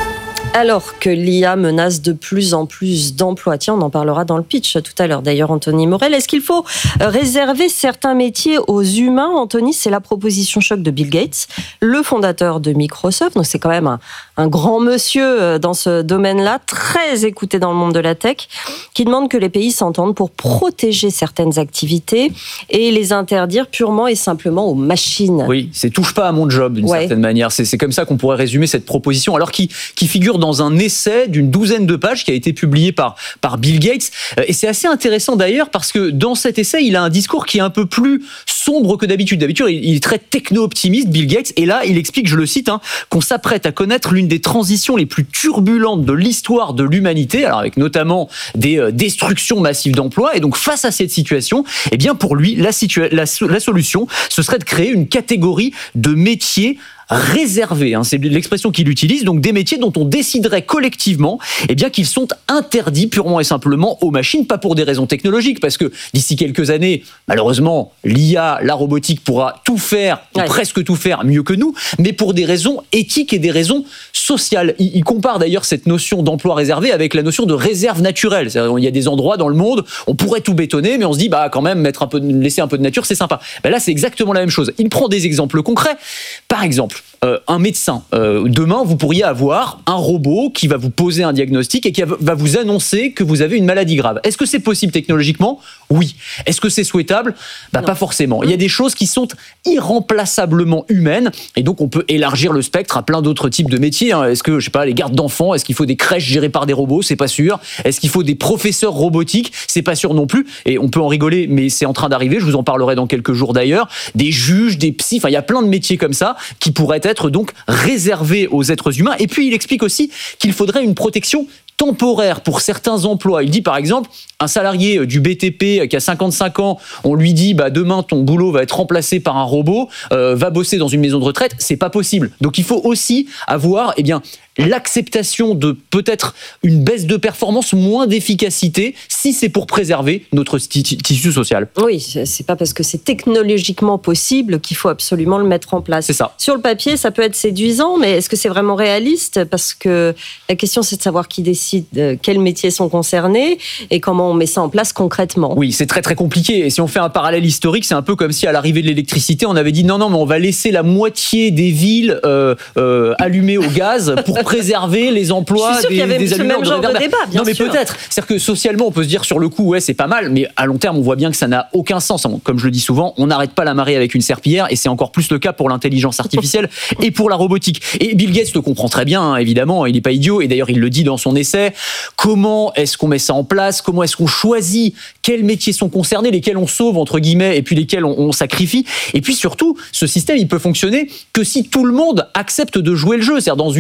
Alors que l'IA menace de plus en plus d'emplois, tiens, on en parlera dans le pitch tout à l'heure d'ailleurs, Anthony Morel, est-ce qu'il faut réserver certains métiers aux humains? Anthony, c'est la proposition choc de Bill Gates, le fondateur de Microsoft, donc c'est quand même un grand monsieur dans ce domaine-là, très écouté dans le monde de la tech, qui demande que les pays s'entendent pour protéger certaines activités et les interdire purement et simplement aux machines. Oui, c'est touche pas à mon job d'une certaine manière, c'est comme ça qu'on pourrait résumer cette proposition, alors qui figure dans un essai d'une 12aine de pages qui a été publié par Bill Gates. Et c'est assez intéressant d'ailleurs parce que dans cet essai, il a un discours qui est un peu plus sombre que d'habitude. D'habitude, il est très techno-optimiste, Bill Gates. Et là, il explique, je le cite, qu'on s'apprête à connaître l'une des transitions les plus turbulentes de l'histoire de l'humanité, alors avec notamment des destructions massives d'emplois. Et donc, face à cette situation, pour lui, la solution, ce serait de créer une catégorie de métiers réservés, c'est l'expression qu'il utilise, donc des métiers dont on déciderait collectivement qu'ils sont interdits purement et simplement aux machines, pas pour des raisons technologiques, parce que d'ici quelques années, malheureusement, l'IA, la robotique pourra tout faire, ou presque tout faire mieux que nous, mais pour des raisons éthiques et des raisons sociales. Il compare d'ailleurs cette notion d'emploi réservé avec la notion de réserve naturelle. C'est-à-dire, il y a des endroits dans le monde, on pourrait tout bétonner, mais on se dit, quand même, laisser un peu de nature, c'est sympa. Là, c'est exactement la même chose. Il prend des exemples concrets. Par exemple, un médecin. Demain, vous pourriez avoir un robot qui va vous poser un diagnostic et qui va vous annoncer que vous avez une maladie grave. Est-ce que c'est possible technologiquement? Oui. Est-ce que c'est souhaitable? Pas forcément. Il y a des choses qui sont irremplaçablement humaines et donc on peut élargir le spectre à plein d'autres types de métiers. Est-ce que, les gardes d'enfants, est-ce qu'il faut des crèches gérées par des robots? C'est pas sûr. Est-ce qu'il faut des professeurs robotiques? C'est pas sûr non plus. Et on peut en rigoler, mais c'est en train d'arriver. Je vous en parlerai dans quelques jours d'ailleurs. Des juges, des psys, il y a plein de métiers comme ça qui pourraient être donc réservé aux êtres humains. Et puis il explique aussi qu'il faudrait une protection temporaire pour certains emplois. Il dit par exemple, un salarié du BTP qui a 55 ans, on lui dit demain ton boulot va être remplacé par un robot, va bosser dans une maison de retraite, c'est pas possible. Donc il faut aussi avoir l'acceptation de peut-être une baisse de performance, moins d'efficacité, si c'est pour préserver notre tissu social. Oui, c'est pas parce que c'est technologiquement possible qu'il faut absolument le mettre en place. C'est ça. Sur le papier, ça peut être séduisant, mais est-ce que c'est vraiment réaliste? Parce que la question, c'est de savoir qui décide quels métiers sont concernés et comment on met ça en place concrètement. Oui, c'est très très compliqué. Et si on fait un parallèle historique, c'est un peu comme si à l'arrivée de l'électricité, on avait dit non, mais on va laisser la moitié des villes allumées au gaz pour préserver les emplois des allumeurs ce même genre de débat, bien Non, mais sûr. peut-être. C'est-à-dire que socialement, on peut se dire sur le coup, c'est pas mal, mais à long terme, on voit bien que ça n'a aucun sens. Comme je le dis souvent, on n'arrête pas la marée avec une serpillière et c'est encore plus le cas pour l'intelligence artificielle et pour la robotique. Et Bill Gates le comprend très bien, évidemment, il n'est pas idiot et d'ailleurs il le dit dans son essai. Comment est-ce qu'on met ça en place? Comment est-ce qu'on choisit quels métiers sont concernés, lesquels on sauve entre guillemets et puis lesquels on sacrifie? Et puis surtout, ce système, il peut fonctionner que si tout le monde accepte de jouer le jeu. C'est-à-dire dans une économie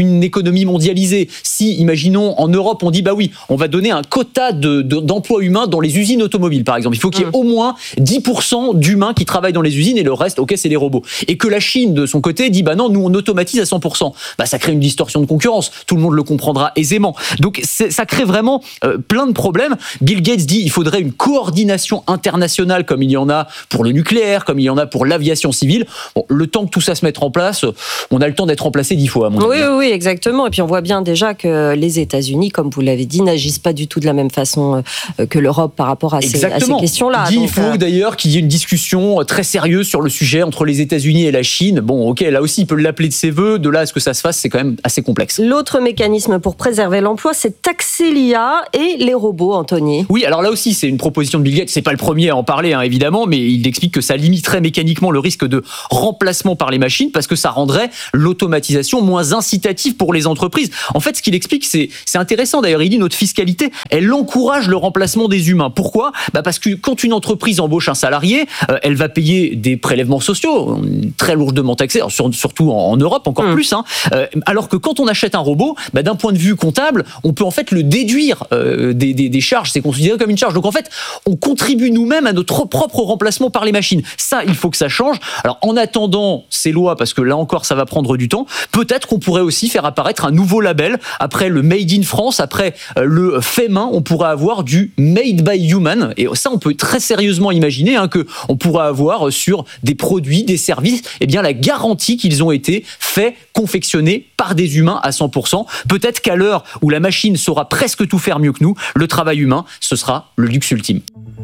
économie mondialisée, si, imaginons, en Europe, on dit, bah oui, on va donner un quota d'emplois humains dans les usines automobiles, par exemple. Il faut qu'il y ait au moins 10% d'humains qui travaillent dans les usines et le reste, ok, c'est les robots. Et que la Chine, de son côté, dit, bah non, nous, on automatise à 100%. Bah, ça crée une distorsion de concurrence. Tout le monde le comprendra aisément. Donc, ça crée vraiment plein de problèmes. Bill Gates dit, il faudrait une coordination internationale comme il y en a pour le nucléaire, comme il y en a pour l'aviation civile. Bon, le temps que tout ça se mette en place, on a le temps d'être remplacé 10 fois, à mon avis. Oui, exactement. Et puis on voit bien déjà que les États-Unis, comme vous l'avez dit, n'agissent pas du tout de la même façon que l'Europe par rapport à ces questions-là. Il faut d'ailleurs qu'il y ait une discussion très sérieuse sur le sujet entre les États-Unis et la Chine. Bon, ok, là aussi, il peut l'appeler de ses voeux. De là à ce que ça se fasse, c'est quand même assez complexe. L'autre mécanisme pour préserver l'emploi, c'est taxer l'IA et les robots, Anthony. Oui, alors là aussi, c'est une proposition de Bill Gates. C'est pas le premier à en parler, hein, évidemment, mais il explique que ça limiterait mécaniquement le risque de remplacement par les machines parce que ça rendrait l'automatisation moins incitative pour les entreprises. En fait, ce qu'il explique, c'est intéressant. D'ailleurs, il dit notre fiscalité, elle encourage le remplacement des humains. Pourquoi ? Parce que quand une entreprise embauche un salarié, elle va payer des prélèvements sociaux très lourdement taxés, surtout en Europe encore plus. Hein, alors que quand on achète un robot, d'un point de vue comptable, on peut en fait le déduire des charges. C'est considéré comme une charge. Donc en fait, on contribue nous-mêmes à notre propre remplacement par les machines. Ça, il faut que ça change. Alors en attendant ces lois, parce que là encore, ça va prendre du temps, peut-être qu'on pourrait aussi faire apparaître un nouveau label. Après le Made in France, après le fait main, on pourrait avoir du Made by Human. Et ça, on peut très sérieusement imaginer qu'on pourrait avoir sur des produits, des services, la garantie qu'ils ont été faits, confectionnés par des humains à 100%. Peut-être qu'à l'heure où la machine saura presque tout faire mieux que nous, le travail humain, ce sera le luxe ultime.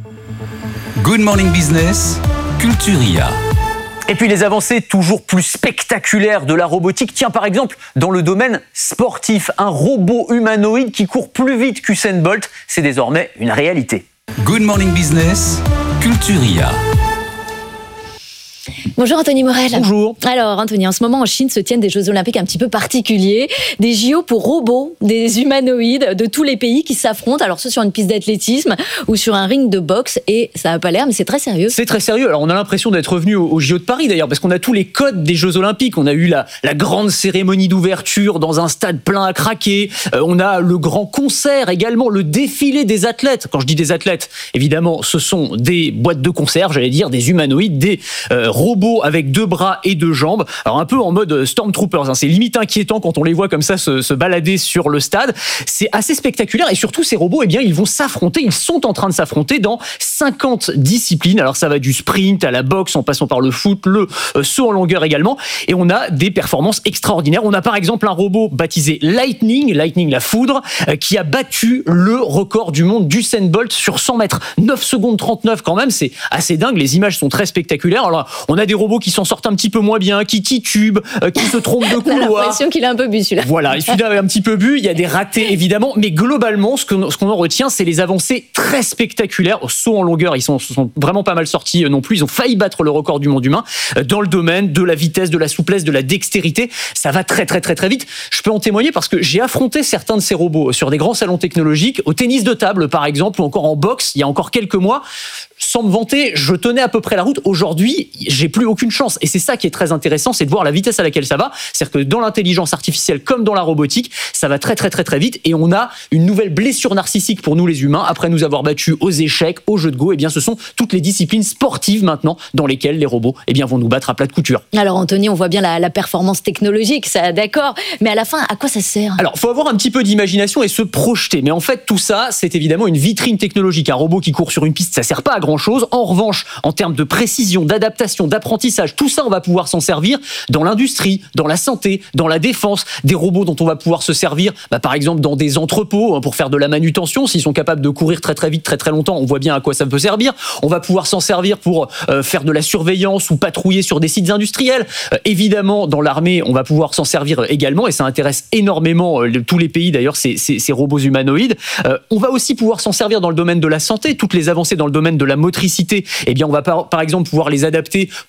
Good Morning Business, Culture IA. Et puis les avancées toujours plus spectaculaires de la robotique. Tiens, par exemple, dans le domaine sportif, un robot humanoïde qui court plus vite qu'Usain Bolt, c'est désormais une réalité. Good Morning Business, Culture IA. Bonjour Anthony Morel. Bonjour. Alors Anthony, en ce moment en Chine se tiennent des Jeux Olympiques un petit peu particuliers, des JO pour robots, des humanoïdes de tous les pays qui s'affrontent, alors soit sur une piste d'athlétisme ou sur un ring de boxe, et ça n'a pas l'air, mais c'est très sérieux. C'est très sérieux, alors on a l'impression d'être revenu au JO de Paris d'ailleurs, parce qu'on a tous les codes des Jeux Olympiques, on a eu la grande cérémonie d'ouverture dans un stade plein à craquer, on a le grand concert également, le défilé des athlètes. Quand je dis des athlètes, évidemment ce sont des boîtes de conserve, j'allais dire, des humanoïdes, des robots avec 2 bras et 2 jambes. Alors un peu en mode Stormtroopers, hein. C'est limite inquiétant quand on les voit comme ça se balader sur le stade. C'est assez spectaculaire et surtout ces robots, ils vont s'affronter, ils sont en train de s'affronter dans 50 disciplines. Alors ça va du sprint à la boxe en passant par le foot, le saut en longueur également. Et on a des performances extraordinaires. On a par exemple un robot baptisé Lightning la foudre, qui a battu le record du monde d'Usain Bolt sur 100 mètres. 9 secondes 39 quand même, c'est assez dingue. Les images sont très spectaculaires. Alors on a des robots qui s'en sortent un petit peu moins bien, qui titubent, qui se trompent de couloir. On a l'impression qu'il a un peu bu celui-là. Voilà, celui-là a un petit peu bu, il y a des ratés évidemment, mais globalement, ce qu'on en retient, c'est les avancées très spectaculaires. Au saut en longueur, ils sont vraiment pas mal sortis non plus, ils ont failli battre le record du monde humain dans le domaine de la vitesse, de la souplesse, de la dextérité. Ça va très très très très vite. Je peux en témoigner parce que j'ai affronté certains de ces robots sur des grands salons technologiques, au tennis de table par exemple, ou encore en boxe, il y a encore quelques mois. Sans me vanter, je tenais à peu près la route. Aujourd'hui, j'ai plus aucune chance. Et c'est ça qui est très intéressant, c'est de voir la vitesse à laquelle ça va. C'est-à-dire que dans l'intelligence artificielle comme dans la robotique, ça va très très très très vite. Et on a une nouvelle blessure narcissique pour nous les humains. Après nous avoir battus aux échecs, aux jeux de go, ce sont toutes les disciplines sportives maintenant dans lesquelles les robots vont nous battre à plat de couture. Alors Anthony, on voit bien la performance technologique, ça d'accord. Mais à la fin, à quoi ça sert ? Alors, il faut avoir un petit peu d'imagination et se projeter. Mais en fait, tout ça, c'est évidemment une vitrine technologique. Un robot qui court sur une piste, ça sert pas à grand-chose. En revanche, en termes de précision, d'adaptation, d'apprentissage, tout ça, on va pouvoir s'en servir dans l'industrie, dans la santé, dans la défense. Des robots dont on va pouvoir se servir, par exemple, dans des entrepôts pour faire de la manutention. S'ils sont capables de courir très très vite, très très longtemps, on voit bien à quoi ça peut servir. On va pouvoir s'en servir pour faire de la surveillance ou patrouiller sur des sites industriels. Évidemment, dans l'armée, on va pouvoir s'en servir également, et ça intéresse énormément tous les pays d'ailleurs, ces robots humanoïdes. On va aussi pouvoir s'en servir dans le domaine de la santé. Toutes les avancées dans le domaine de la motricité, on va par exemple pouvoir les adapter pour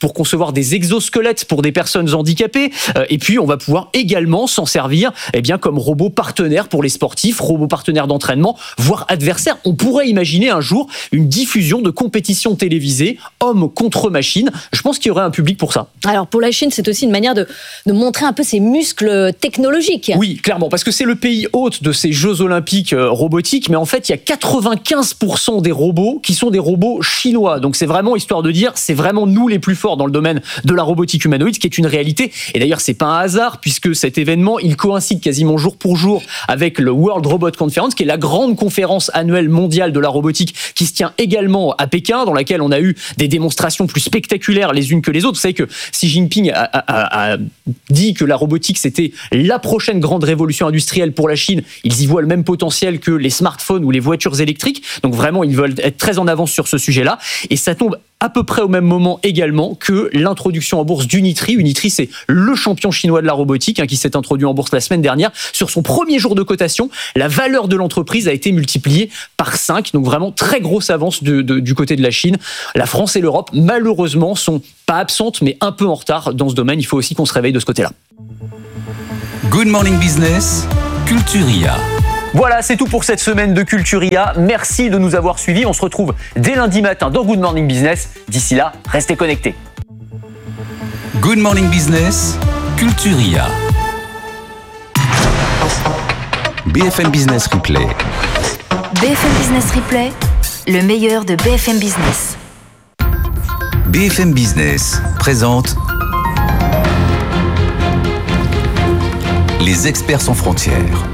pour concevoir des exosquelettes pour des personnes handicapées. Et puis, on va pouvoir également s'en servir comme robot partenaire pour les sportifs, robot partenaire d'entraînement, voire adversaire. On pourrait imaginer un jour une diffusion de compétitions télévisées, hommes contre machines. Je pense qu'il y aurait un public pour ça. Alors, pour la Chine, c'est aussi une manière de montrer un peu ses muscles technologiques. Oui, clairement, parce que c'est le pays hôte de ces Jeux Olympiques robotiques, mais en fait, il y a 95% des robots qui sont des robots chinois. Donc, c'est vraiment histoire de dire, c'est vraiment nous les plus forts dans le domaine de la robotique humanoïde, ce qui est une réalité. Et d'ailleurs, c'est pas un hasard, puisque cet événement, il coïncide quasiment jour pour jour avec le World Robot Conference, qui est la grande conférence annuelle mondiale de la robotique, qui se tient également à Pékin, dans laquelle on a eu des démonstrations plus spectaculaires les unes que les autres. Vous savez que Xi Jinping a dit que la robotique, c'était la prochaine grande révolution industrielle pour la Chine. Ils y voient le même potentiel que les smartphones ou les voitures électriques. Donc vraiment, ils veulent être très en avance sur ce sujet-là. Et ça tombe à peu près au même moment également que l'introduction en bourse d'Unitree. Unitree, c'est le champion chinois de la robotique qui s'est introduit en bourse la semaine dernière. Sur son premier jour de cotation, la valeur de l'entreprise a été multipliée par 5. Donc vraiment, très grosse avance du côté de la Chine. La France et l'Europe, malheureusement, sont pas absentes, mais un peu en retard dans ce domaine. Il faut aussi qu'on se réveille de ce côté-là. Good Morning Business, Culturia. Voilà, c'est tout pour cette semaine de Culturia. Merci de nous avoir suivis. On se retrouve dès lundi matin dans Good Morning Business. D'ici là, restez connectés. Good Morning Business, Culturia. BFM Business Replay. BFM Business Replay, le meilleur de BFM Business. BFM Business présente Les experts sans frontières.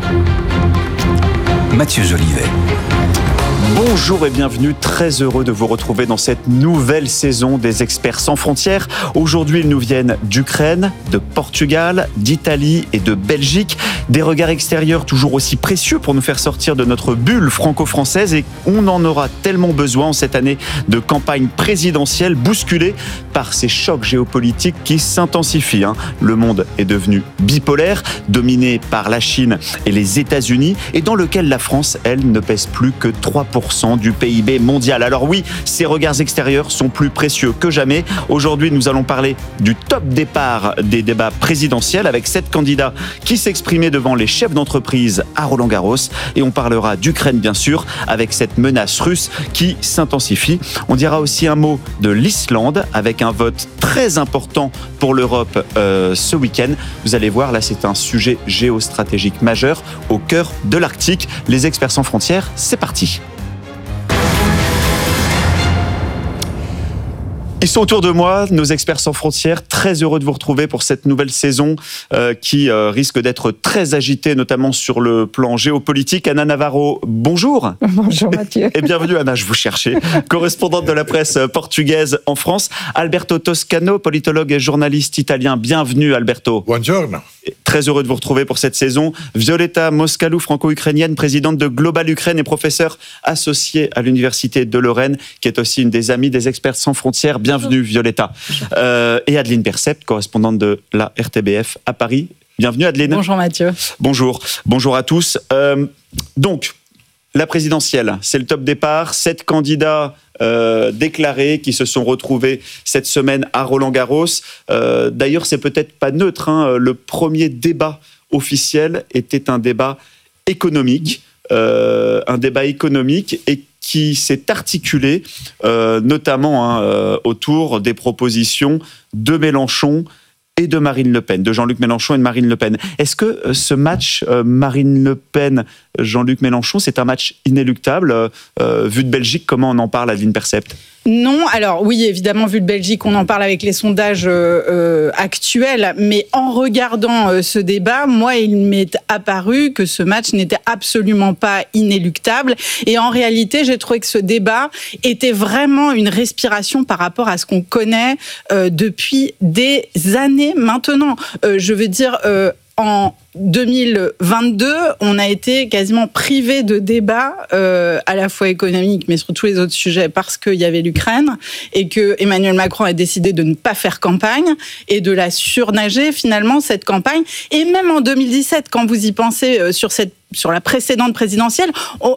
Mathieu Jolivet. Bonjour et bienvenue, très heureux de vous retrouver dans cette nouvelle saison des Experts sans frontières. Aujourd'hui, ils nous viennent d'Ukraine, de Portugal, d'Italie et de Belgique. Des regards extérieurs toujours aussi précieux pour nous faire sortir de notre bulle franco-française, et on en aura tellement besoin en cette année de campagne présidentielle bousculée par ces chocs géopolitiques qui s'intensifient. Le monde est devenu bipolaire, dominé par la Chine et les États-Unis, et dans lequel la France, elle, ne pèse plus que 3% du PIB mondial. Alors oui, ces regards extérieurs sont plus précieux que jamais. Aujourd'hui, nous allons parler du top départ des débats présidentiels avec 7 candidats qui s'exprimaient devant les chefs d'entreprise à Roland-Garros, et on parlera d'Ukraine bien sûr avec cette menace russe qui s'intensifie. On dira aussi un mot de l'Islande avec un vote très important pour l'Europe ce week-end. Vous allez voir, là c'est un sujet géostratégique majeur au cœur de l'Arctique. Les experts sans frontières, c'est parti. Ils sont autour de moi, nos experts sans frontières. Très heureux de vous retrouver pour cette nouvelle saison qui risque d'être très agitée, notamment sur le plan géopolitique. Anna Navarro, bonjour. Bonjour Mathieu. Et bienvenue Anna, je vous cherchais. Correspondante de la presse portugaise en France. Alberto Toscano, politologue et journaliste italien. Bienvenue Alberto. Buongiorno. Très heureux de vous retrouver pour cette saison. Violeta Moscalou, franco-ukrainienne, présidente de Global Ukraine et professeure associée à l'Université de Lorraine, qui est aussi une des amies des experts sans frontières. Bienvenue Violeta. Et Adeline Percept, correspondante de la RTBF à Paris. Bienvenue Adeline. Bonjour Mathieu. Bonjour. Bonjour à tous. Donc, la présidentielle, c'est le top départ. 7 candidats déclarés qui se sont retrouvés cette semaine à Roland-Garros. D'ailleurs, c'est peut-être pas neutre. Le premier débat officiel était un débat économique. Et qui s'est articulé notamment autour des propositions de Mélenchon et de Marine Le Pen, de Jean-Luc Mélenchon et de Marine Le Pen. Est-ce que ce match Marine Le Pen, Jean-Luc Mélenchon, c'est un match inéluctable vu de Belgique? Comment on en parle, Adeline Percept? Non, alors oui, évidemment, vu de Belgique, on en parle avec les sondages actuels, mais en regardant ce débat, moi, il m'est apparu que ce match n'était absolument pas inéluctable. Et en réalité, j'ai trouvé que ce débat était vraiment une respiration par rapport à ce qu'on connaît depuis des années maintenant. Je veux dire... En 2022, on a été quasiment privé de débats, à la fois économiques, mais sur tous les autres sujets, parce qu'il y avait l'Ukraine et que Emmanuel Macron a décidé de ne pas faire campagne et de la surnager finalement, cette campagne. Et même en 2017, quand vous y pensez, sur cette sur la précédente présidentielle,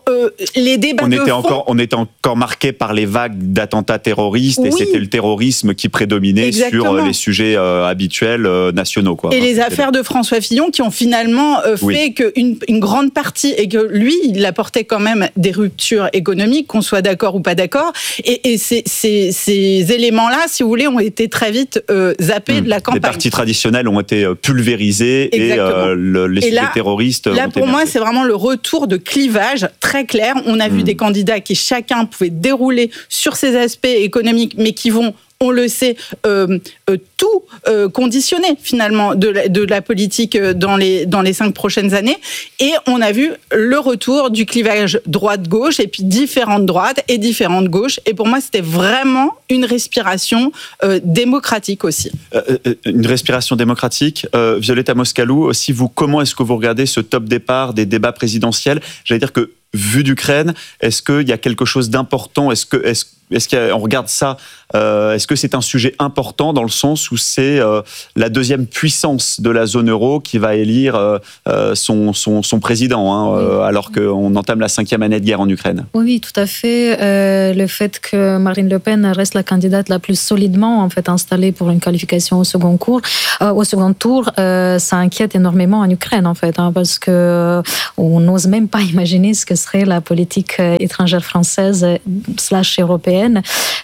les débats on était encore marqué par les vagues d'attentats terroristes, oui. Et c'était le terrorisme qui prédominait sur les sujets habituels nationaux. Quoi. Et les affaires de François Fillon qui ont finalement fait qu'une grande partie, et que lui, il apportait quand même des ruptures économiques, qu'on soit d'accord ou pas d'accord, et ces éléments-là, si vous voulez, ont été très vite zappés de la campagne. Les partis traditionnels ont été pulvérisés. Exactement. Et les sujets terroristes. Là, pour moi, c'est vraiment le retour de clivage très clair. On a vu des candidats qui chacun pouvait dérouler sur ces aspects économiques, mais qui vont, on le sait, tout conditionner finalement de la politique dans les 5 prochaines années. Et on a vu le retour du clivage droite-gauche, et puis différentes droites et différentes gauches. Et pour moi, c'était vraiment une respiration démocratique aussi. Une respiration démocratique. Violeta Moscalou, aussi, comment est-ce que vous regardez ce top départ des débats présidentiels ? J'allais dire que, vu d'Ukraine, est-ce qu'il y a quelque chose d'important ? Est-ce qu'on regarde ça, est-ce que c'est un sujet important dans le sens où c'est la deuxième puissance de la zone euro qui va élire son président, alors qu'on entame la 5e année de guerre en Ukraine ? Oui, tout à fait. Le fait que Marine Le Pen reste la candidate la plus solidement en fait installée pour une qualification au second tour, ça inquiète énormément en Ukraine en fait, parce que on n'ose même pas imaginer ce que serait la politique étrangère française / européenne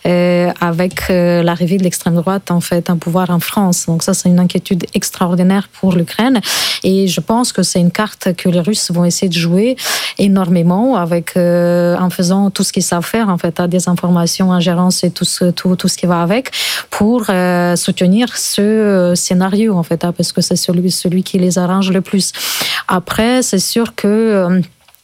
avec l'arrivée de l'extrême droite en fait un pouvoir en France. Donc ça, c'est une inquiétude extraordinaire pour l'Ukraine, et je pense que c'est une carte que les Russes vont essayer de jouer énormément avec en faisant tout ce qu'ils savent faire en fait, des informations, ingérence et tout ce qui va avec, pour soutenir ce scénario en fait, parce que c'est celui qui les arrange le plus. Après, c'est sûr que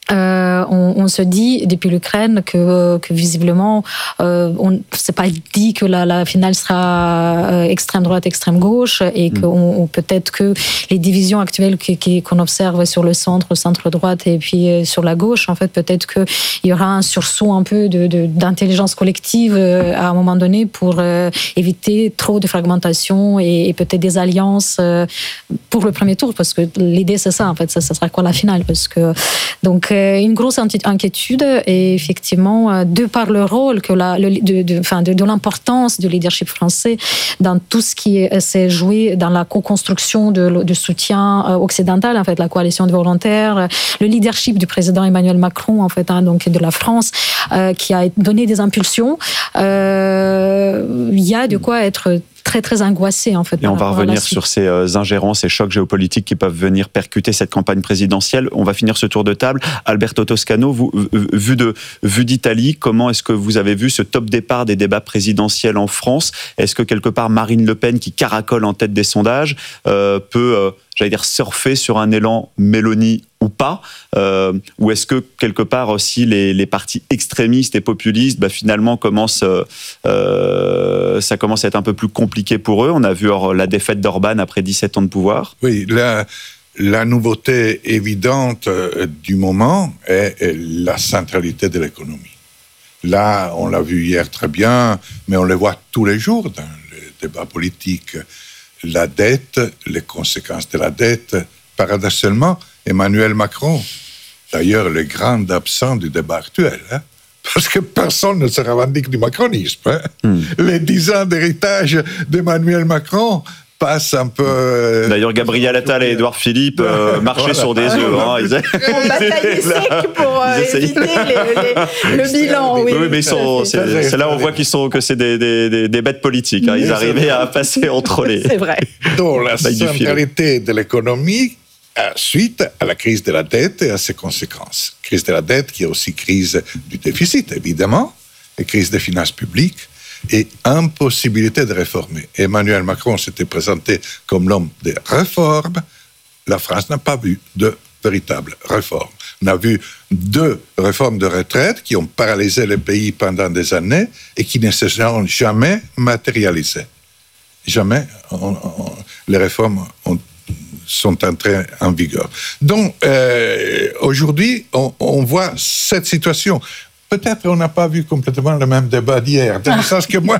on se dit depuis l'Ukraine que visiblement c'est pas dit que la finale sera extrême droite, extrême gauche, et que peut-être que les divisions actuelles qu'on observe sur le centre droite et puis sur la gauche, en fait, peut-être que il y aura un sursaut un peu d'intelligence collective à un moment donné pour éviter trop de fragmentation et peut-être des alliances pour le premier tour, parce que l'idée c'est ça en fait, ça sera quoi la finale, parce que donc une grosse inquiétude, et effectivement, de par le rôle de l'importance du leadership français dans tout ce qui s'est joué dans la co-construction de soutien occidental, en fait, la coalition de volontaires, le leadership du président Emmanuel Macron, en fait, donc de la France, qui a donné des impulsions. Il y a de quoi être très très angoissé en fait. Et on va revenir sur ces ingérences et chocs géopolitiques qui peuvent venir percuter cette campagne présidentielle. On va finir ce tour de table. Alberto Toscano, vous, vu d'Italie, comment est-ce que vous avez vu ce top départ des débats présidentiels en France ? Est-ce que quelque part Marine Le Pen, qui caracole en tête des sondages, peut surfer sur un élan Mélanie ou pas, ou est-ce que quelque part aussi les partis extrémistes et populistes finalement ça commence à être un peu plus compliqué pour eux? On a vu la défaite d'Orban après 17 ans de pouvoir. Oui, la nouveauté évidente du moment est la centralité de l'économie. Là, on l'a vu hier très bien, mais on le voit tous les jours dans le débat politique. La dette, les conséquences de la dette, paradoxalement, Emmanuel Macron, d'ailleurs le grand absent du débat actuel, parce que personne ne se revendique du macronisme. Les 10 ans d'héritage d'Emmanuel Macron passent un peu... D'ailleurs, Gabriel Attal et Édouard Philippe marchaient sur des œufs. On bataillait sec pour éviter le bilan. Oui, mais c'est là où on voit que c'est des bêtes politiques. Ils arrivaient à passer entre les... C'est vrai. Donc la centralité de l'économie, suite à la crise de la dette et à ses conséquences. Crise de la dette qui est aussi crise du déficit, évidemment, et crise des finances publiques, et impossibilité de réformer. Emmanuel Macron s'était présenté comme l'homme des réformes. La France n'a pas vu de véritables réformes. On a vu 2 réformes de retraite qui ont paralysé le pays pendant des années et qui ne se sont jamais matérialisées. Jamais les réformes sont entrées en vigueur. Donc, aujourd'hui, on voit cette situation. Peut-être on n'a pas vu complètement le même débat d'hier, dans le sens que moi,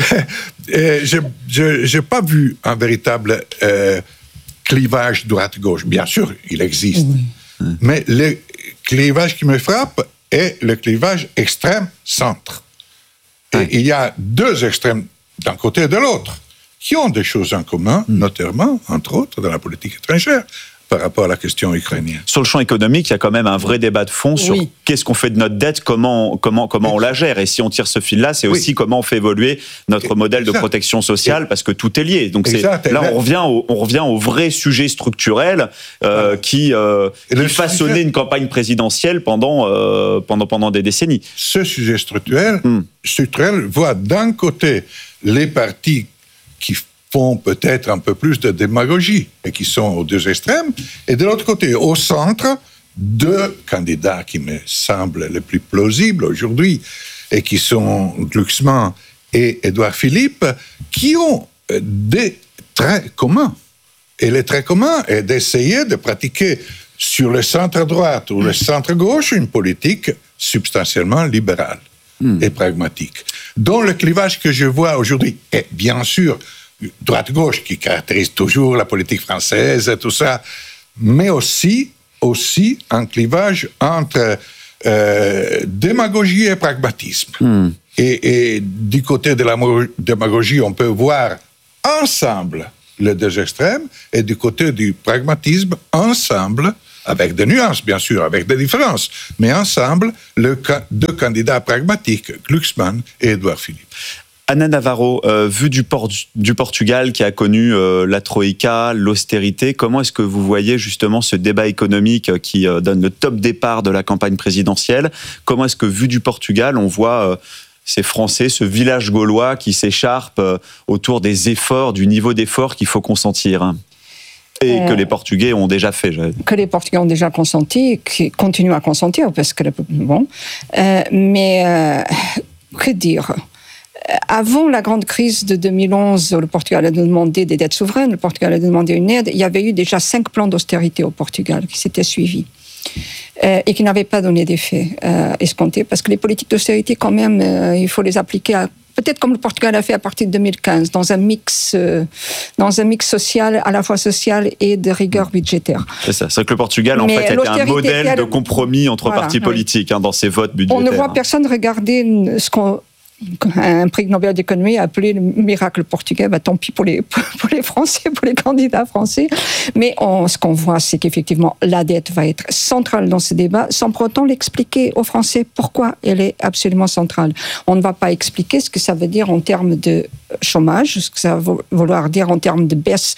je n'ai pas vu un véritable clivage droite-gauche. Bien sûr, il existe. Mais le clivage qui me frappe est le clivage extrême-centre. Et il y a deux extrêmes d'un côté et de l'autre qui ont des choses en commun, notamment, entre autres, dans la politique étrangère, par rapport à la question ukrainienne. Sur le champ économique, il y a quand même un vrai débat de fond sur qu'est-ce qu'on fait de notre dette, comment on la gère. Et si on tire ce fil-là, c'est aussi comment on fait évoluer notre modèle de protection sociale, parce que tout est lié. Donc là, on revient au vrai sujet structurel qui façonnait une campagne présidentielle pendant des décennies. Ce sujet structurel voit d'un côté les partis qui font peut-être un peu plus de démagogie et qui sont aux deux extrêmes, et de l'autre côté, au centre, deux candidats qui me semblent les plus plausibles aujourd'hui et qui sont Glucksmann et Édouard Philippe, qui ont des traits communs. Et les traits communs est d'essayer de pratiquer sur le centre-droite ou le centre-gauche une politique substantiellement libérale et pragmatique. Dont le clivage que je vois aujourd'hui est bien sûr droite-gauche qui caractérise toujours la politique française, tout ça, mais aussi un clivage entre démagogie et pragmatisme. Et du côté de la démagogie, on peut voir ensemble les deux extrêmes, et du côté du pragmatisme, ensemble, avec des nuances, bien sûr, avec des différences, mais ensemble, deux candidats pragmatiques, Glucksmann et Édouard Philippe. Ana Navarro, vu du Portugal qui a connu la Troïka, l'austérité, comment est-ce que vous voyez justement ce débat économique qui donne le top départ de la campagne présidentielle? Comment est-ce que, vu du Portugal, on voit ces Français, ce village gaulois qui s'écharpe autour des efforts, du niveau d'effort qu'il faut consentir et que les Portugais ont déjà fait? Que les Portugais ont déjà consenti, qui continuent à consentir, parce que... que dire? Avant la grande crise de 2011, le Portugal a demandé des dettes souveraines, le Portugal a demandé une aide. Il y avait eu déjà 5 plans d'austérité au Portugal qui s'étaient suivis et qui n'avaient pas donné d'effet escompté, parce que les politiques d'austérité, quand même, il faut les appliquer peut-être comme le Portugal a fait à partir de 2015, dans un mix social, à la fois social et de rigueur budgétaire. C'est ça. C'est que le Portugal, en fait, était un modèle de compromis entre partis politiques dans ses votes budgétaires. On ne voit personne regarder un prix Nobel d'économie a appelé le miracle portugais. Tant pis pour les Français, pour les candidats français. Mais ce qu'on voit, c'est qu'effectivement, la dette va être centrale dans ce débat, sans pour autant l'expliquer aux Français pourquoi elle est absolument centrale. On ne va pas expliquer ce que ça veut dire en termes de chômage, ce que ça va vouloir dire en termes de baisse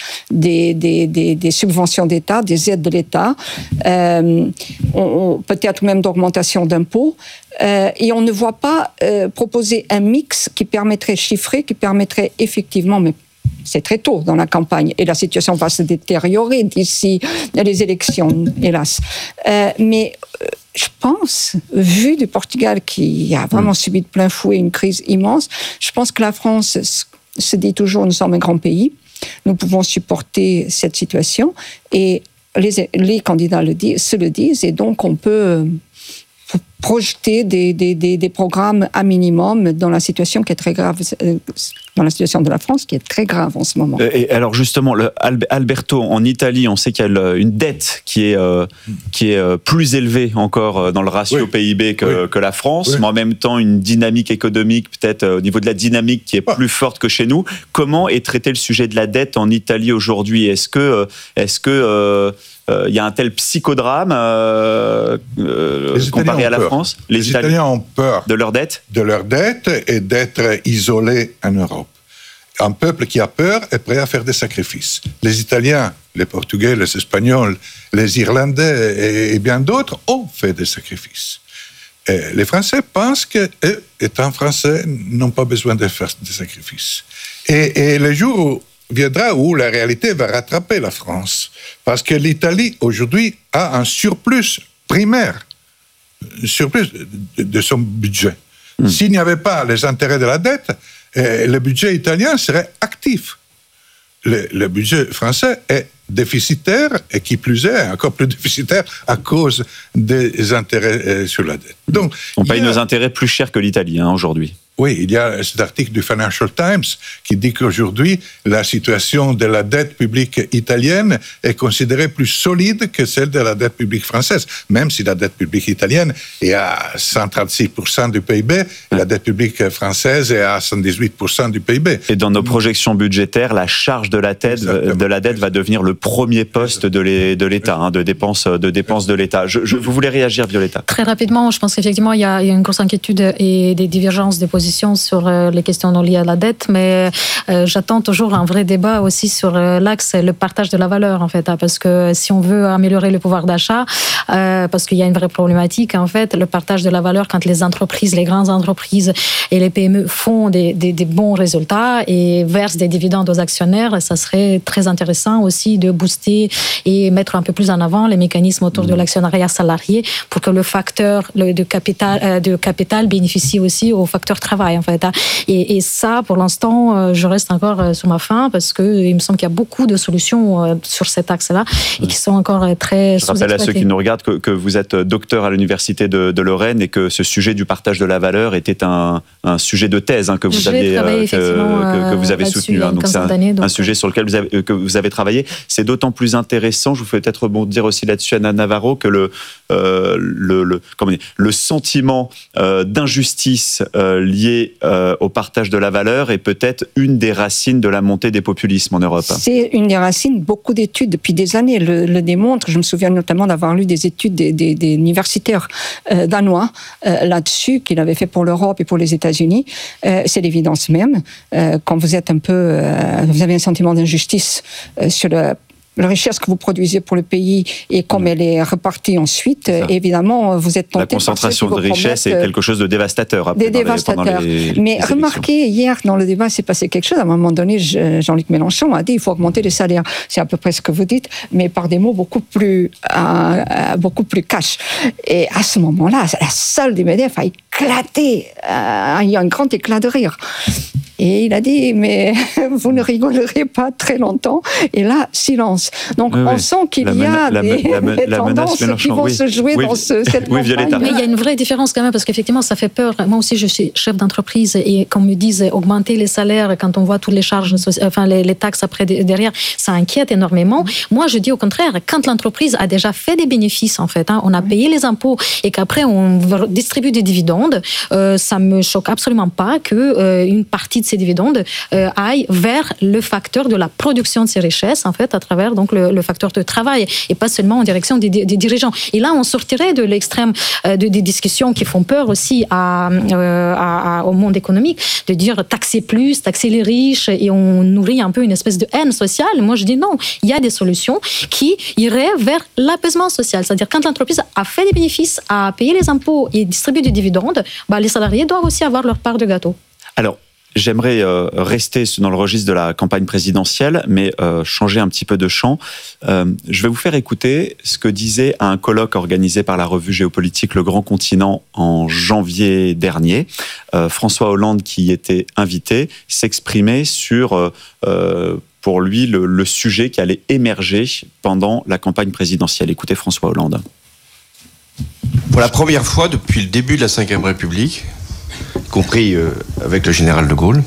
des subventions d'État, des aides de l'État, peut-être même d'augmentation d'impôts. Et on ne voit pas proposer un mix qui permettrait chiffrer, qui permettrait effectivement, mais c'est très tôt dans la campagne, et la situation va se détériorer d'ici les élections, hélas. Mais je pense, vu du Portugal qui a vraiment subi de plein fouet une crise immense, je pense que la France se dit toujours, nous sommes un grand pays, nous pouvons supporter cette situation, et les candidats se le disent, et donc on peut projeter des programmes à minimum dans la situation qui est très grave, dans la situation de la France qui est très grave en ce moment. Et alors justement, Alberto, en Italie, on sait qu'il y a une dette qui est plus élevée encore dans le ratio PIB que la France, mais en même temps une dynamique économique peut-être au niveau de la dynamique qui est plus forte que chez nous. Comment est traité le sujet de la dette en Italie aujourd'hui? Est-ce que il y a un tel psychodrame comparé à la France? Les Italiens ont peur de leur dette et d'être isolés en Europe. Un peuple qui a peur est prêt à faire des sacrifices. Les Italiens, les Portugais, les Espagnols, les Irlandais et bien d'autres ont fait des sacrifices. Et les Français pensent qu'eux, étant Français, n'ont pas besoin de faire des sacrifices. Et le jour viendra où la réalité va rattraper la France. Parce que l'Italie, aujourd'hui, a un surplus primaire, surplus de son budget. S'il n'y avait pas les intérêts de la dette, le budget italien serait actif. Le budget français est déficitaire, et qui plus est, encore plus déficitaire à cause des intérêts sur la dette. Donc, on paye nos intérêts plus cher que l'Italie aujourd'hui. Oui, il y a cet article du Financial Times qui dit qu'aujourd'hui, la situation de la dette publique italienne est considérée plus solide que celle de la dette publique française, même si la dette publique italienne est à 136% du PIB, la dette publique française est à 118% du PIB. Et dans nos projections budgétaires, la charge de la dette va devenir le premier poste de l'État, de dépenses de l'État. Vous voulez réagir, Violetta? Très rapidement, je pense qu'effectivement, il y a une grosse inquiétude et des divergences de positions sur les questions liées à la dette, mais j'attends toujours un vrai débat aussi sur l'axe, le partage de la valeur, en fait, parce que si on veut améliorer le pouvoir d'achat, parce qu'il y a une vraie problématique, en fait, le partage de la valeur quand les entreprises, les grandes entreprises et les PME font des bons résultats et versent des dividendes aux actionnaires, ça serait très intéressant aussi de booster et mettre un peu plus en avant les mécanismes autour de l'actionnariat salarié pour que le facteur de capital bénéficie aussi au facteur travail, en fait. Et ça, pour l'instant, je reste encore sur ma faim parce qu'il me semble qu'il y a beaucoup de solutions sur cet axe-là et qui sont encore très sous-exploitées. Je rappelle à ceux qui nous regardent que vous êtes docteur à l'université de Lorraine et que ce sujet du partage de la valeur était un sujet de thèse que vous avez soutenu. Donc c'est un sujet sur lequel que vous avez travaillé. C'est d'autant plus intéressant, je vous fais peut-être rebondir aussi là-dessus, Anna Navarro, que le sentiment d'injustice lié au partage de la valeur est peut-être une des racines de la montée des populismes en Europe. C'est une des racines. Beaucoup d'études depuis des années le démontrent. Je me souviens notamment d'avoir lu des études des universitaires danois là-dessus, qu'il avait fait pour l'Europe et pour les États-Unis. C'est l'évidence même. Quand vous êtes vous avez un sentiment d'injustice sur la richesse que vous produisez pour le pays et comme elle est repartie ensuite, évidemment, vous êtes tenté. La concentration de richesse est quelque chose de dévastateur. Mais remarquez, hier, dans le débat, s'est passé quelque chose. À un moment donné, Jean-Luc Mélenchon a dit qu'il faut augmenter les salaires. C'est à peu près ce que vous dites, mais par des mots beaucoup plus cash. Et à ce moment-là, la salle du MEDEF a éclaté. Il y a un grand éclat de rire. Et il a dit, mais vous ne rigolerez pas très longtemps. Et là, silence. Donc, on sent qu'il y a des tendances qui vont se jouer dans cette campagne. Mais il y a une vraie différence quand même, parce qu'effectivement, ça fait peur. Moi aussi, je suis chef d'entreprise et qu'on me dise augmenter les salaires quand on voit toutes les charges, les taxes après derrière, ça inquiète énormément. Moi, je dis au contraire, quand l'entreprise a déjà fait des bénéfices, en fait, on a payé les impôts et qu'après, on distribue des dividendes, ça me choque absolument pas qu'une partie de ces dividendes aillent vers le facteur de la production de ces richesses, en fait, à travers donc le facteur de travail et pas seulement en direction des dirigeants. Et là, on sortirait de l'extrême des discussions qui font peur aussi au monde économique, de dire taxer plus, taxer les riches, et on nourrit un peu une espèce de haine sociale. Moi, je dis non, il y a des solutions qui iraient vers l'apaisement social. C'est-à-dire, quand l'entreprise a fait des bénéfices, a payé les impôts et distribué des dividendes, les salariés doivent aussi avoir leur part de gâteau. Alors, j'aimerais rester dans le registre de la campagne présidentielle, mais changer un petit peu de champ. Je vais vous faire écouter ce que disait à un colloque organisé par la revue géopolitique Le Grand Continent en janvier dernier. François Hollande, qui y était invité, s'exprimait sur, pour lui, le sujet qui allait émerger pendant la campagne présidentielle. Écoutez François Hollande. Pour la première fois depuis le début de la Ve République, compris avec le général de Gaulle,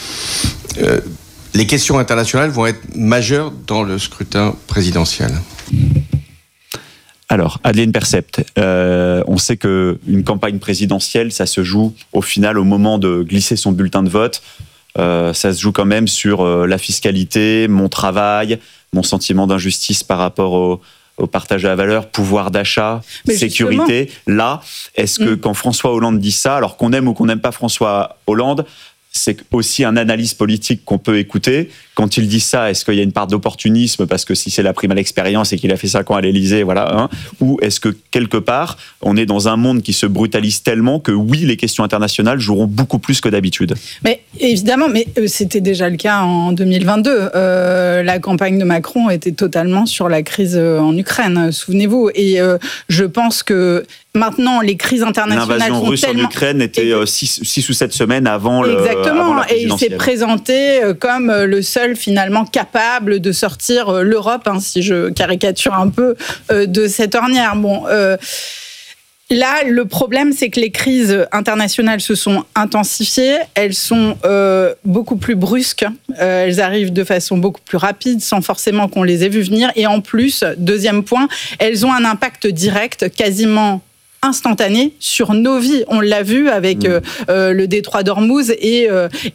les questions internationales vont être majeures dans le scrutin présidentiel. Alors, Adeline Percept, on sait qu'une campagne présidentielle, ça se joue au final au moment de glisser son bulletin de vote. Ça se joue quand même sur la fiscalité, mon travail, mon sentiment d'injustice par rapport au partage de la valeur, pouvoir d'achat, sécurité. Justement. Là, est-ce que quand François Hollande dit ça, alors qu'on aime ou qu'on n'aime pas François Hollande, c'est aussi un analyse politique qu'on peut écouter. Quand il dit ça, est-ce qu'il y a une part d'opportunisme parce que si c'est la prime à l'expérience et qu'il a fait 5 ans à l'Élysée, voilà, ou est-ce que quelque part, on est dans un monde qui se brutalise tellement que oui, les questions internationales joueront beaucoup plus que d'habitude? Mais évidemment, mais c'était déjà le cas en 2022. La campagne de Macron était totalement sur la crise en Ukraine, souvenez-vous. Et je pense que maintenant, les crises internationales l'invasion russe en Ukraine était 6 ou 7 semaines avant la présidentielle. Exactement, et il s'est présenté comme le seul finalement capable de sortir l'Europe, si je caricature un peu, de cette ornière. Bon, Là, le problème, c'est que les crises internationales se sont intensifiées. Elles sont beaucoup plus brusques. Elles arrivent de façon beaucoup plus rapide, sans forcément qu'on les ait vues venir. Et en plus, deuxième point, elles ont un impact direct, quasiment instantané sur nos vies. On l'a vu avec le détroit d'Ormuz et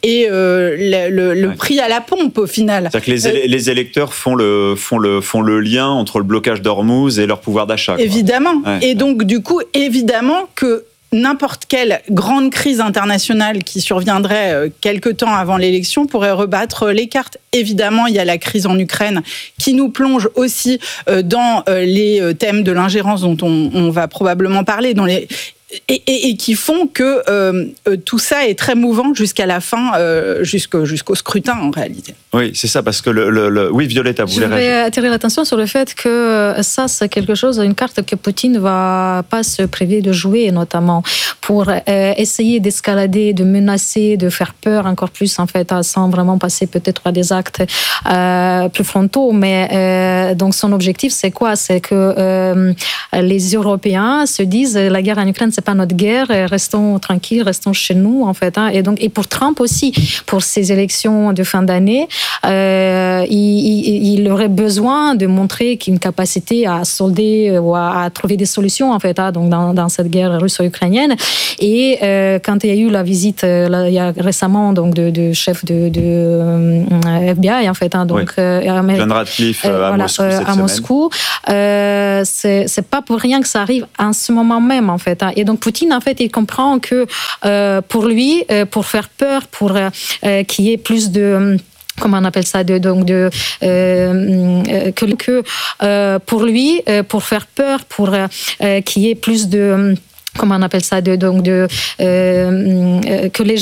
le prix à la pompe au final. C'est-à-dire que les électeurs font le lien entre le blocage d'Ormuz et leur pouvoir d'achat. Évidemment. Ouais. Et donc du coup, évidemment que n'importe quelle grande crise internationale qui surviendrait quelque temps avant l'élection pourrait rebattre les cartes. Évidemment, il y a la crise en Ukraine qui nous plonge aussi dans les thèmes de l'ingérence dont on va probablement parler, et qui font que tout ça est très mouvant jusqu'à la fin, jusqu'au scrutin en réalité. Oui, c'est ça, parce que oui, Violetta, vous voulez réagir. Je vais attirer l'attention sur le fait que ça, c'est quelque chose, une carte que Poutine va pas se priver de jouer, notamment pour essayer d'escalader, de menacer, de faire peur encore plus, en fait, sans vraiment passer peut-être à des actes plus frontaux. Mais donc, son objectif, c'est quoi? C'est que les Européens se disent la guerre en Ukraine, c'est pas notre guerre, restons tranquilles, restons chez nous, en fait. Et pour Trump aussi, pour ces élections de fin d'année, il aurait besoin de montrer qu'il a une capacité à solder ou à trouver des solutions, en fait, donc dans cette guerre russo-ukrainienne. Et quand il y a eu la visite, il y a récemment, donc, de chef de FBI, en fait, donc, John Ratcliffe à Moscou, c'est pas pour rien que ça arrive en ce moment même, en fait. Et donc Poutine, en fait, il comprend que pour lui, pour faire peur, pour qu'il y ait plus de comment on appelle ça, pour lui, pour faire peur, pour qu'il y ait plus de comment on appelle ça, que les